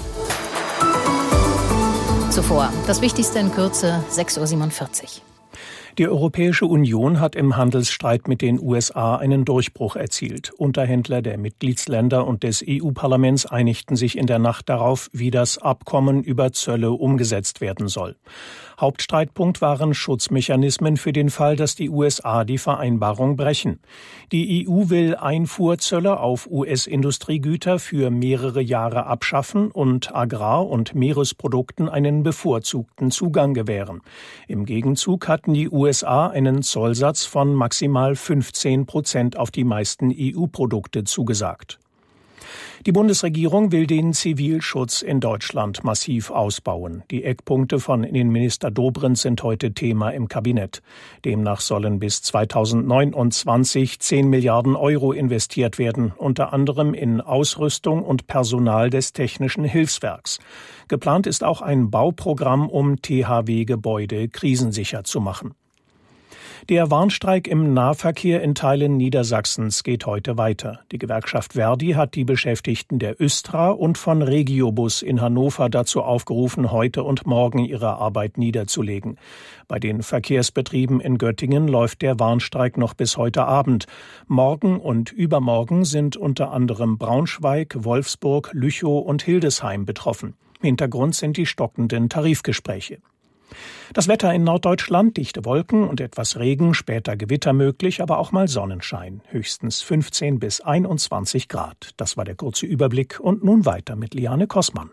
Zuvor das Wichtigste in Kürze, 6.47 Uhr. Die Europäische Union hat im Handelsstreit mit den USA einen Durchbruch erzielt. Unterhändler der Mitgliedsländer und des EU-Parlaments einigten sich in der Nacht darauf, wie das Abkommen über Zölle umgesetzt werden soll. Hauptstreitpunkt waren Schutzmechanismen für den Fall, dass die USA die Vereinbarung brechen. Die EU will Einfuhrzölle auf US-Industriegüter für mehrere Jahre abschaffen und Agrar- und Meeresprodukten einen bevorzugten Zugang gewähren. Im Gegenzug hatten die USA einen Zollsatz von maximal 15% auf die meisten EU-Produkte zugesagt. Die Bundesregierung will den Zivilschutz in Deutschland massiv ausbauen. Die Eckpunkte von Innenminister Dobrindt sind heute Thema im Kabinett. Demnach sollen bis 2029 10 Milliarden Euro investiert werden, unter anderem in Ausrüstung und Personal des Technischen Hilfswerks. Geplant ist auch ein Bauprogramm, um THW-Gebäude krisensicher zu machen. Der Warnstreik im Nahverkehr in Teilen Niedersachsens geht heute weiter. Die Gewerkschaft Verdi hat die Beschäftigten der Östra und von Regiobus in Hannover dazu aufgerufen, heute und morgen ihre Arbeit niederzulegen. Bei den Verkehrsbetrieben in Göttingen läuft der Warnstreik noch bis heute Abend. Morgen und übermorgen sind unter anderem Braunschweig, Wolfsburg, Lüchow und Hildesheim betroffen. Hintergrund sind die stockenden Tarifgespräche. Das Wetter in Norddeutschland: dichte Wolken und etwas Regen, später Gewitter möglich, aber auch mal Sonnenschein. Höchstens 15 bis 21 Grad. Das war der kurze Überblick und nun weiter mit Liane Kossmann.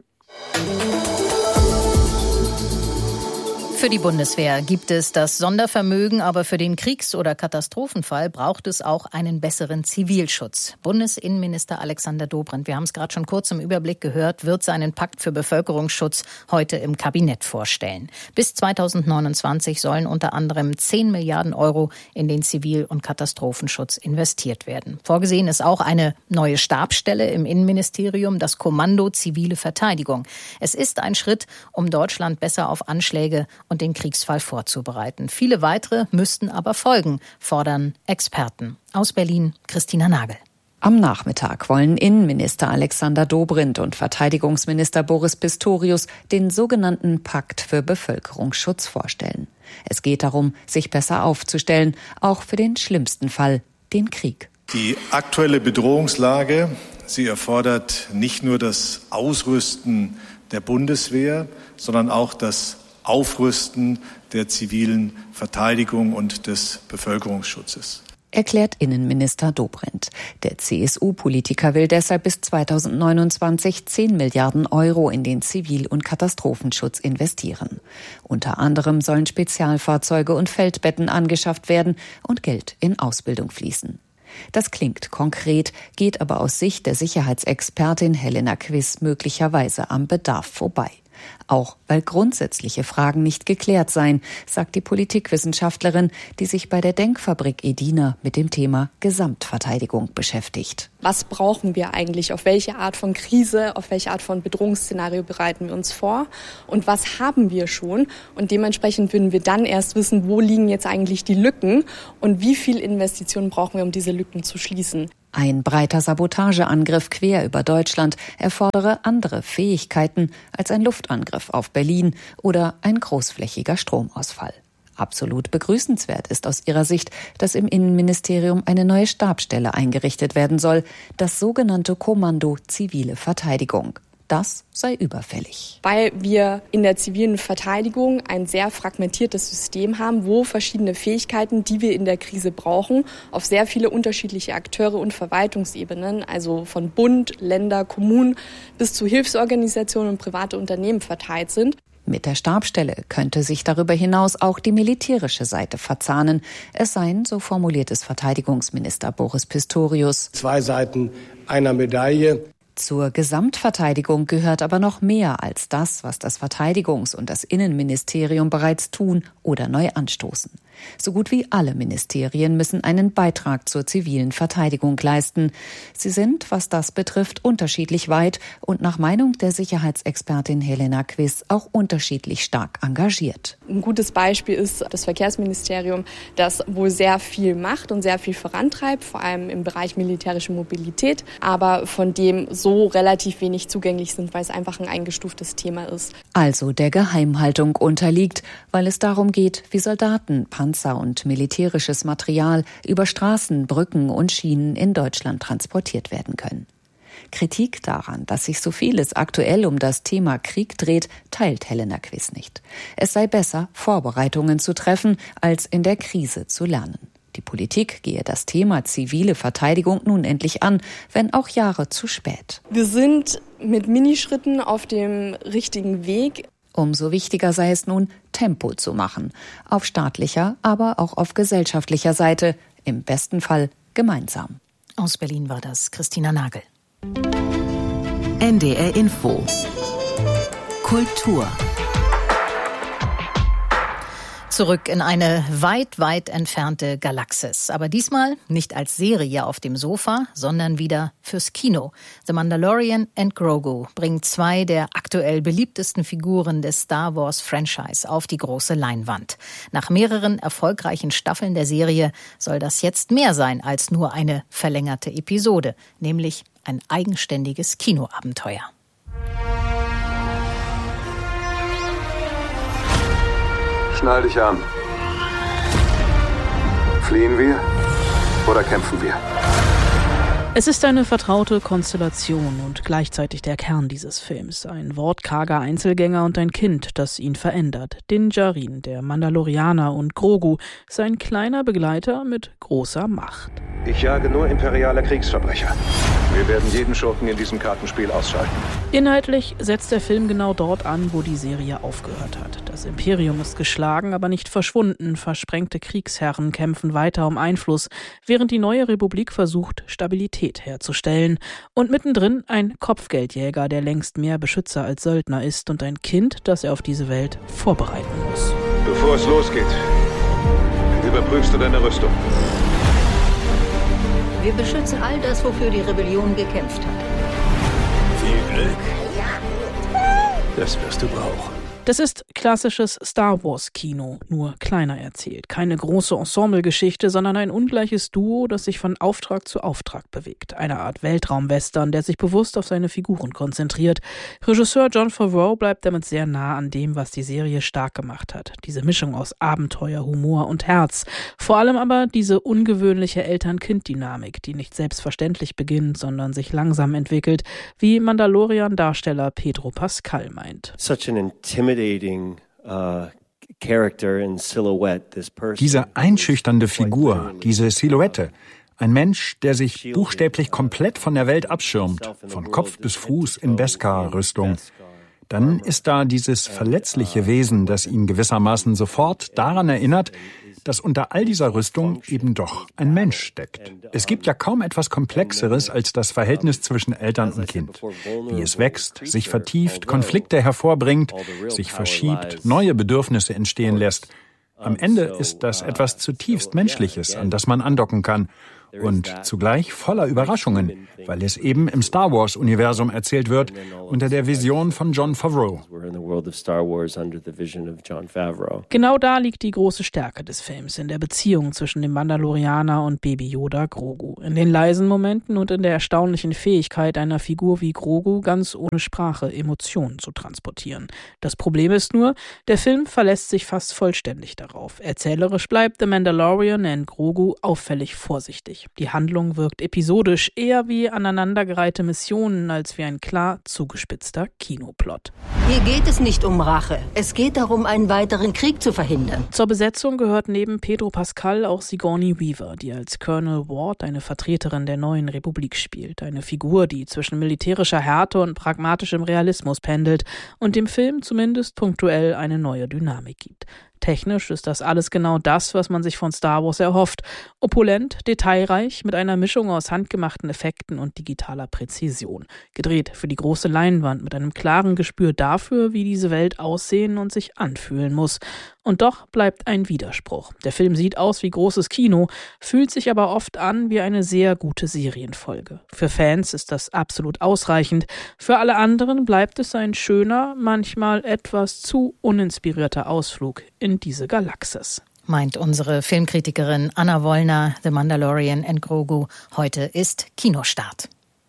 Für die Bundeswehr gibt es das Sondervermögen, aber für den Kriegs- oder Katastrophenfall braucht es auch einen besseren Zivilschutz. Bundesinnenminister Alexander Dobrindt, wir haben es gerade schon kurz im Überblick gehört, wird seinen Pakt für Bevölkerungsschutz heute im Kabinett vorstellen. Bis 2029 sollen unter anderem 10 Milliarden Euro in den Zivil- und Katastrophenschutz investiert werden. Vorgesehen ist auch eine neue Stabsstelle im Innenministerium, das Kommando Zivile Verteidigung. Es ist ein Schritt, um Deutschland besser auf Anschläge und den Kriegsfall vorzubereiten. Viele weitere müssten aber folgen, fordern Experten. Aus Berlin, Christina Nagel. Am Nachmittag wollen Innenminister Alexander Dobrindt und Verteidigungsminister Boris Pistorius den sogenannten Pakt für Bevölkerungsschutz vorstellen. Es geht darum, sich besser aufzustellen, auch für den schlimmsten Fall, den Krieg. Die aktuelle Bedrohungslage, sie erfordert nicht nur das Ausrüsten der Bundeswehr, sondern auch das Aufrüsten der zivilen Verteidigung und des Bevölkerungsschutzes. erklärt Innenminister Dobrindt. Der CSU-Politiker will deshalb bis 2029 10 Milliarden Euro in den Zivil- und Katastrophenschutz investieren. Unter anderem sollen Spezialfahrzeuge und Feldbetten angeschafft werden und Geld in Ausbildung fließen. Das klingt konkret, geht aber aus Sicht der Sicherheitsexpertin Helena Quist möglicherweise am Bedarf vorbei. Auch weil grundsätzliche Fragen nicht geklärt seien, sagt die Politikwissenschaftlerin, die sich bei der Denkfabrik Edina mit dem Thema Gesamtverteidigung beschäftigt. Was brauchen wir eigentlich? Auf welche Art von Krise, auf welche Art von Bedrohungsszenario bereiten wir uns vor? Und was haben wir schon? Und dementsprechend würden wir dann erst wissen, wo liegen jetzt eigentlich die Lücken und wie viel Investitionen brauchen wir, um diese Lücken zu schließen. Ein breiter Sabotageangriff quer über Deutschland erfordere andere Fähigkeiten als ein Luftangriff auf Berlin oder ein großflächiger Stromausfall. Absolut begrüßenswert ist aus ihrer Sicht, dass im Innenministerium eine neue Stabsstelle eingerichtet werden soll, das sogenannte Kommando Zivile Verteidigung. Das sei überfällig. Weil wir in der zivilen Verteidigung ein sehr fragmentiertes System haben, wo verschiedene Fähigkeiten, die wir in der Krise brauchen, auf sehr viele unterschiedliche Akteure und Verwaltungsebenen, also von Bund, Länder, Kommunen bis zu Hilfsorganisationen und private Unternehmen verteilt sind. Mit der Stabsstelle könnte sich darüber hinaus auch die militärische Seite verzahnen. Es seien, so formuliert es Verteidigungsminister Boris Pistorius, 2 Seiten einer Medaille. Zur Gesamtverteidigung gehört aber noch mehr als das, was das Verteidigungs- und das Innenministerium bereits tun oder neu anstoßen. So gut wie alle Ministerien müssen einen Beitrag zur zivilen Verteidigung leisten. Sie sind, was das betrifft, unterschiedlich weit und nach Meinung der Sicherheitsexpertin Helena Quist auch unterschiedlich stark engagiert. Ein gutes Beispiel ist das Verkehrsministerium, das wohl sehr viel macht und sehr viel vorantreibt, vor allem im Bereich militärische Mobilität, aber von dem so relativ wenig zugänglich sind, weil es einfach ein eingestuftes Thema ist. Also der Geheimhaltung unterliegt, weil es darum geht, wie Soldaten, Panzer und militärisches Material über Straßen, Brücken und Schienen in Deutschland transportiert werden können. Kritik daran, dass sich so vieles aktuell um das Thema Krieg dreht, teilt Helena Quist nicht. Es sei besser, Vorbereitungen zu treffen, als in der Krise zu lernen. Die Politik gehe das Thema zivile Verteidigung nun endlich an, wenn auch Jahre zu spät. Wir sind mit Minischritten auf dem richtigen Weg. Umso wichtiger sei es nun, Tempo zu machen. Auf staatlicher, aber auch auf gesellschaftlicher Seite. Im besten Fall gemeinsam. Aus Berlin war das Christina Nagel. NDR Info. Kultur. Zurück in eine weit, weit entfernte Galaxis. Aber diesmal nicht als Serie auf dem Sofa, sondern wieder fürs Kino. The Mandalorian and Grogu bringt 2 der aktuell beliebtesten Figuren des Star Wars Franchise auf die große Leinwand. Nach mehreren erfolgreichen Staffeln der Serie soll das jetzt mehr sein als nur eine verlängerte Episode, nämlich ein eigenständiges Kinoabenteuer. Schnall dich an. Fliehen wir oder kämpfen wir? Es ist eine vertraute Konstellation und gleichzeitig der Kern dieses Films. Ein wortkarger Einzelgänger und ein Kind, das ihn verändert. Din Djarin, der Mandalorianer, und Grogu, sein kleiner Begleiter mit großer Macht. Ich jage nur imperiale Kriegsverbrecher. Wir werden jeden Schurken in diesem Kartenspiel ausschalten. Inhaltlich setzt der Film genau dort an, wo die Serie aufgehört hat. Das Imperium ist geschlagen, aber nicht verschwunden. Versprengte Kriegsherren kämpfen weiter um Einfluss, während die neue Republik versucht, Stabilität herzustellen. Und mittendrin ein Kopfgeldjäger, der längst mehr Beschützer als Söldner ist, und ein Kind, das er auf diese Welt vorbereiten muss. Bevor es losgeht, überprüfst du deine Rüstung. Wir beschützen all das, wofür die Rebellion gekämpft hat. Viel Glück. Das wirst du brauchen. Das ist klassisches Star-Wars-Kino, nur kleiner erzählt. Keine große Ensemble-Geschichte, sondern ein ungleiches Duo, das sich von Auftrag zu Auftrag bewegt. Eine Art Weltraum-Western, der sich bewusst auf seine Figuren konzentriert. Regisseur Jon Favreau bleibt damit sehr nah an dem, was die Serie stark gemacht hat. Diese Mischung aus Abenteuer, Humor und Herz. Vor allem aber diese ungewöhnliche Eltern-Kind-Dynamik, die nicht selbstverständlich beginnt, sondern sich langsam entwickelt, wie Mandalorian-Darsteller Pedro Pascal meint. Such an intimidating Diese einschüchternde Figur, diese Silhouette, ein Mensch, der sich buchstäblich komplett von der Welt abschirmt, von Kopf bis Fuß in Beskar-Rüstung. Dann ist da dieses verletzliche Wesen, das ihn gewissermaßen sofort daran erinnert, dass unter all dieser Rüstung eben doch ein Mensch steckt. Es gibt ja kaum etwas Komplexeres als das Verhältnis zwischen Eltern und Kind. Wie es wächst, sich vertieft, Konflikte hervorbringt, sich verschiebt, neue Bedürfnisse entstehen lässt. Am Ende ist das etwas zutiefst Menschliches, an das man andocken kann. Und zugleich voller Überraschungen, weil es eben im Star-Wars-Universum erzählt wird, unter der Vision von Jon Favreau. Genau da liegt die große Stärke des Films, in der Beziehung zwischen dem Mandalorianer und Baby Yoda Grogu. In den leisen Momenten und in der erstaunlichen Fähigkeit einer Figur wie Grogu, ganz ohne Sprache Emotionen zu transportieren. Das Problem ist nur, der Film verlässt sich fast vollständig darauf. Erzählerisch bleibt The Mandalorian and Grogu auffällig vorsichtig. Die Handlung wirkt episodisch, eher wie aneinandergereihte Missionen als wie ein klar zugespitzter Kinoplot. Hier geht es nicht um Rache. Es geht darum, einen weiteren Krieg zu verhindern. Zur Besetzung gehört neben Pedro Pascal auch Sigourney Weaver, die als Colonel Ward eine Vertreterin der neuen Republik spielt. Eine Figur, die zwischen militärischer Härte und pragmatischem Realismus pendelt und dem Film zumindest punktuell eine neue Dynamik gibt. Technisch ist das alles genau das, was man sich von Star Wars erhofft. Opulent, detailreich, mit einer Mischung aus handgemachten Effekten und digitaler Präzision. Gedreht für die große Leinwand mit einem klaren Gespür dafür, wie diese Welt aussehen und sich anfühlen muss. Und doch bleibt ein Widerspruch. Der Film sieht aus wie großes Kino, fühlt sich aber oft an wie eine sehr gute Serienfolge. Für Fans ist das absolut ausreichend. Für alle anderen bleibt es ein schöner, manchmal etwas zu uninspirierter Ausflug in diese Galaxis. Meint unsere Filmkritikerin Anna Wollner. The Mandalorian and Grogu. Heute ist Kinostart.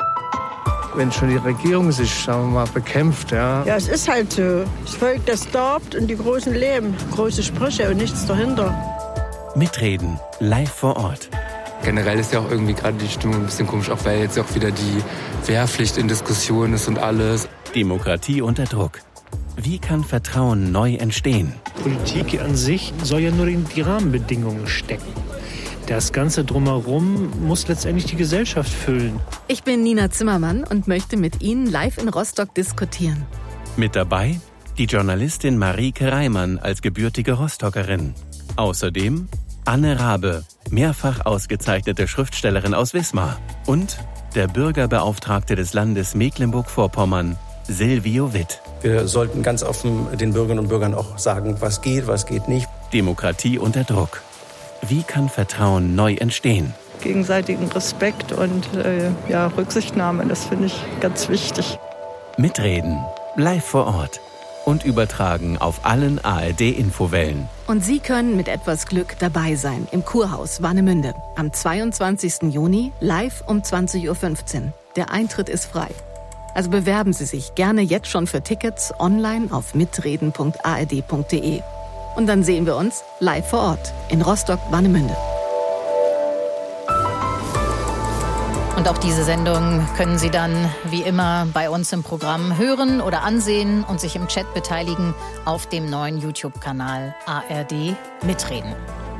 Wenn schon die Regierung sich, sagen wir mal, bekämpft, ja. Ja, es ist halt so. Das Volk, das darbt und die Großen leben. Große Sprüche und nichts dahinter. Mitreden, live vor Ort. Generell ist ja auch irgendwie gerade die Stimmung ein bisschen komisch, auch weil jetzt auch wieder die Wehrpflicht in Diskussion ist und alles. Demokratie unter Druck. Wie kann Vertrauen neu entstehen? Politik an sich soll ja nur in die Rahmenbedingungen stecken. Das Ganze drumherum muss letztendlich die Gesellschaft füllen. Ich bin Nina Zimmermann und möchte mit Ihnen live in Rostock diskutieren. Mit dabei die Journalistin Marieke Reimann als gebürtige Rostockerin. Außerdem Anne Rabe, mehrfach ausgezeichnete Schriftstellerin aus Wismar. Und der Bürgerbeauftragte des Landes Mecklenburg-Vorpommern, Silvio Witt. Wir sollten ganz offen den Bürgerinnen und Bürgern auch sagen, was geht nicht. Demokratie unter Druck. Wie kann Vertrauen neu entstehen? Gegenseitigen Respekt und Rücksichtnahme, das finde ich ganz wichtig. Mitreden, live vor Ort und übertragen auf allen ARD-Infowellen. Und Sie können mit etwas Glück dabei sein im Kurhaus Warnemünde am 22. Juni live um 20:15 Uhr. Der Eintritt ist frei. Also bewerben Sie sich gerne jetzt schon für Tickets online auf mitreden.ard.de. Und dann sehen wir uns live vor Ort in Rostock-Warnemünde. Und auch diese Sendung können Sie dann wie immer bei uns im Programm hören oder ansehen und sich im Chat beteiligen auf dem neuen YouTube-Kanal ARD Mitreden.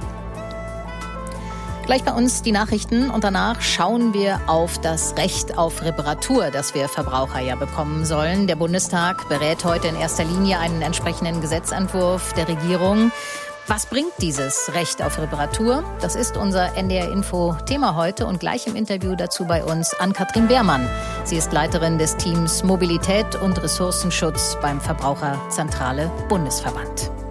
Gleich bei uns die Nachrichten und danach schauen wir auf das Recht auf Reparatur, das wir Verbraucher ja bekommen sollen. Der Bundestag berät heute in erster Linie einen entsprechenden Gesetzentwurf der Regierung. Was bringt dieses Recht auf Reparatur? Das ist unser NDR-Info-Thema heute und gleich im Interview dazu bei uns Ann-Kathrin Beermann. Sie ist Leiterin des Teams Mobilität und Ressourcenschutz beim Verbraucherzentrale Bundesverband.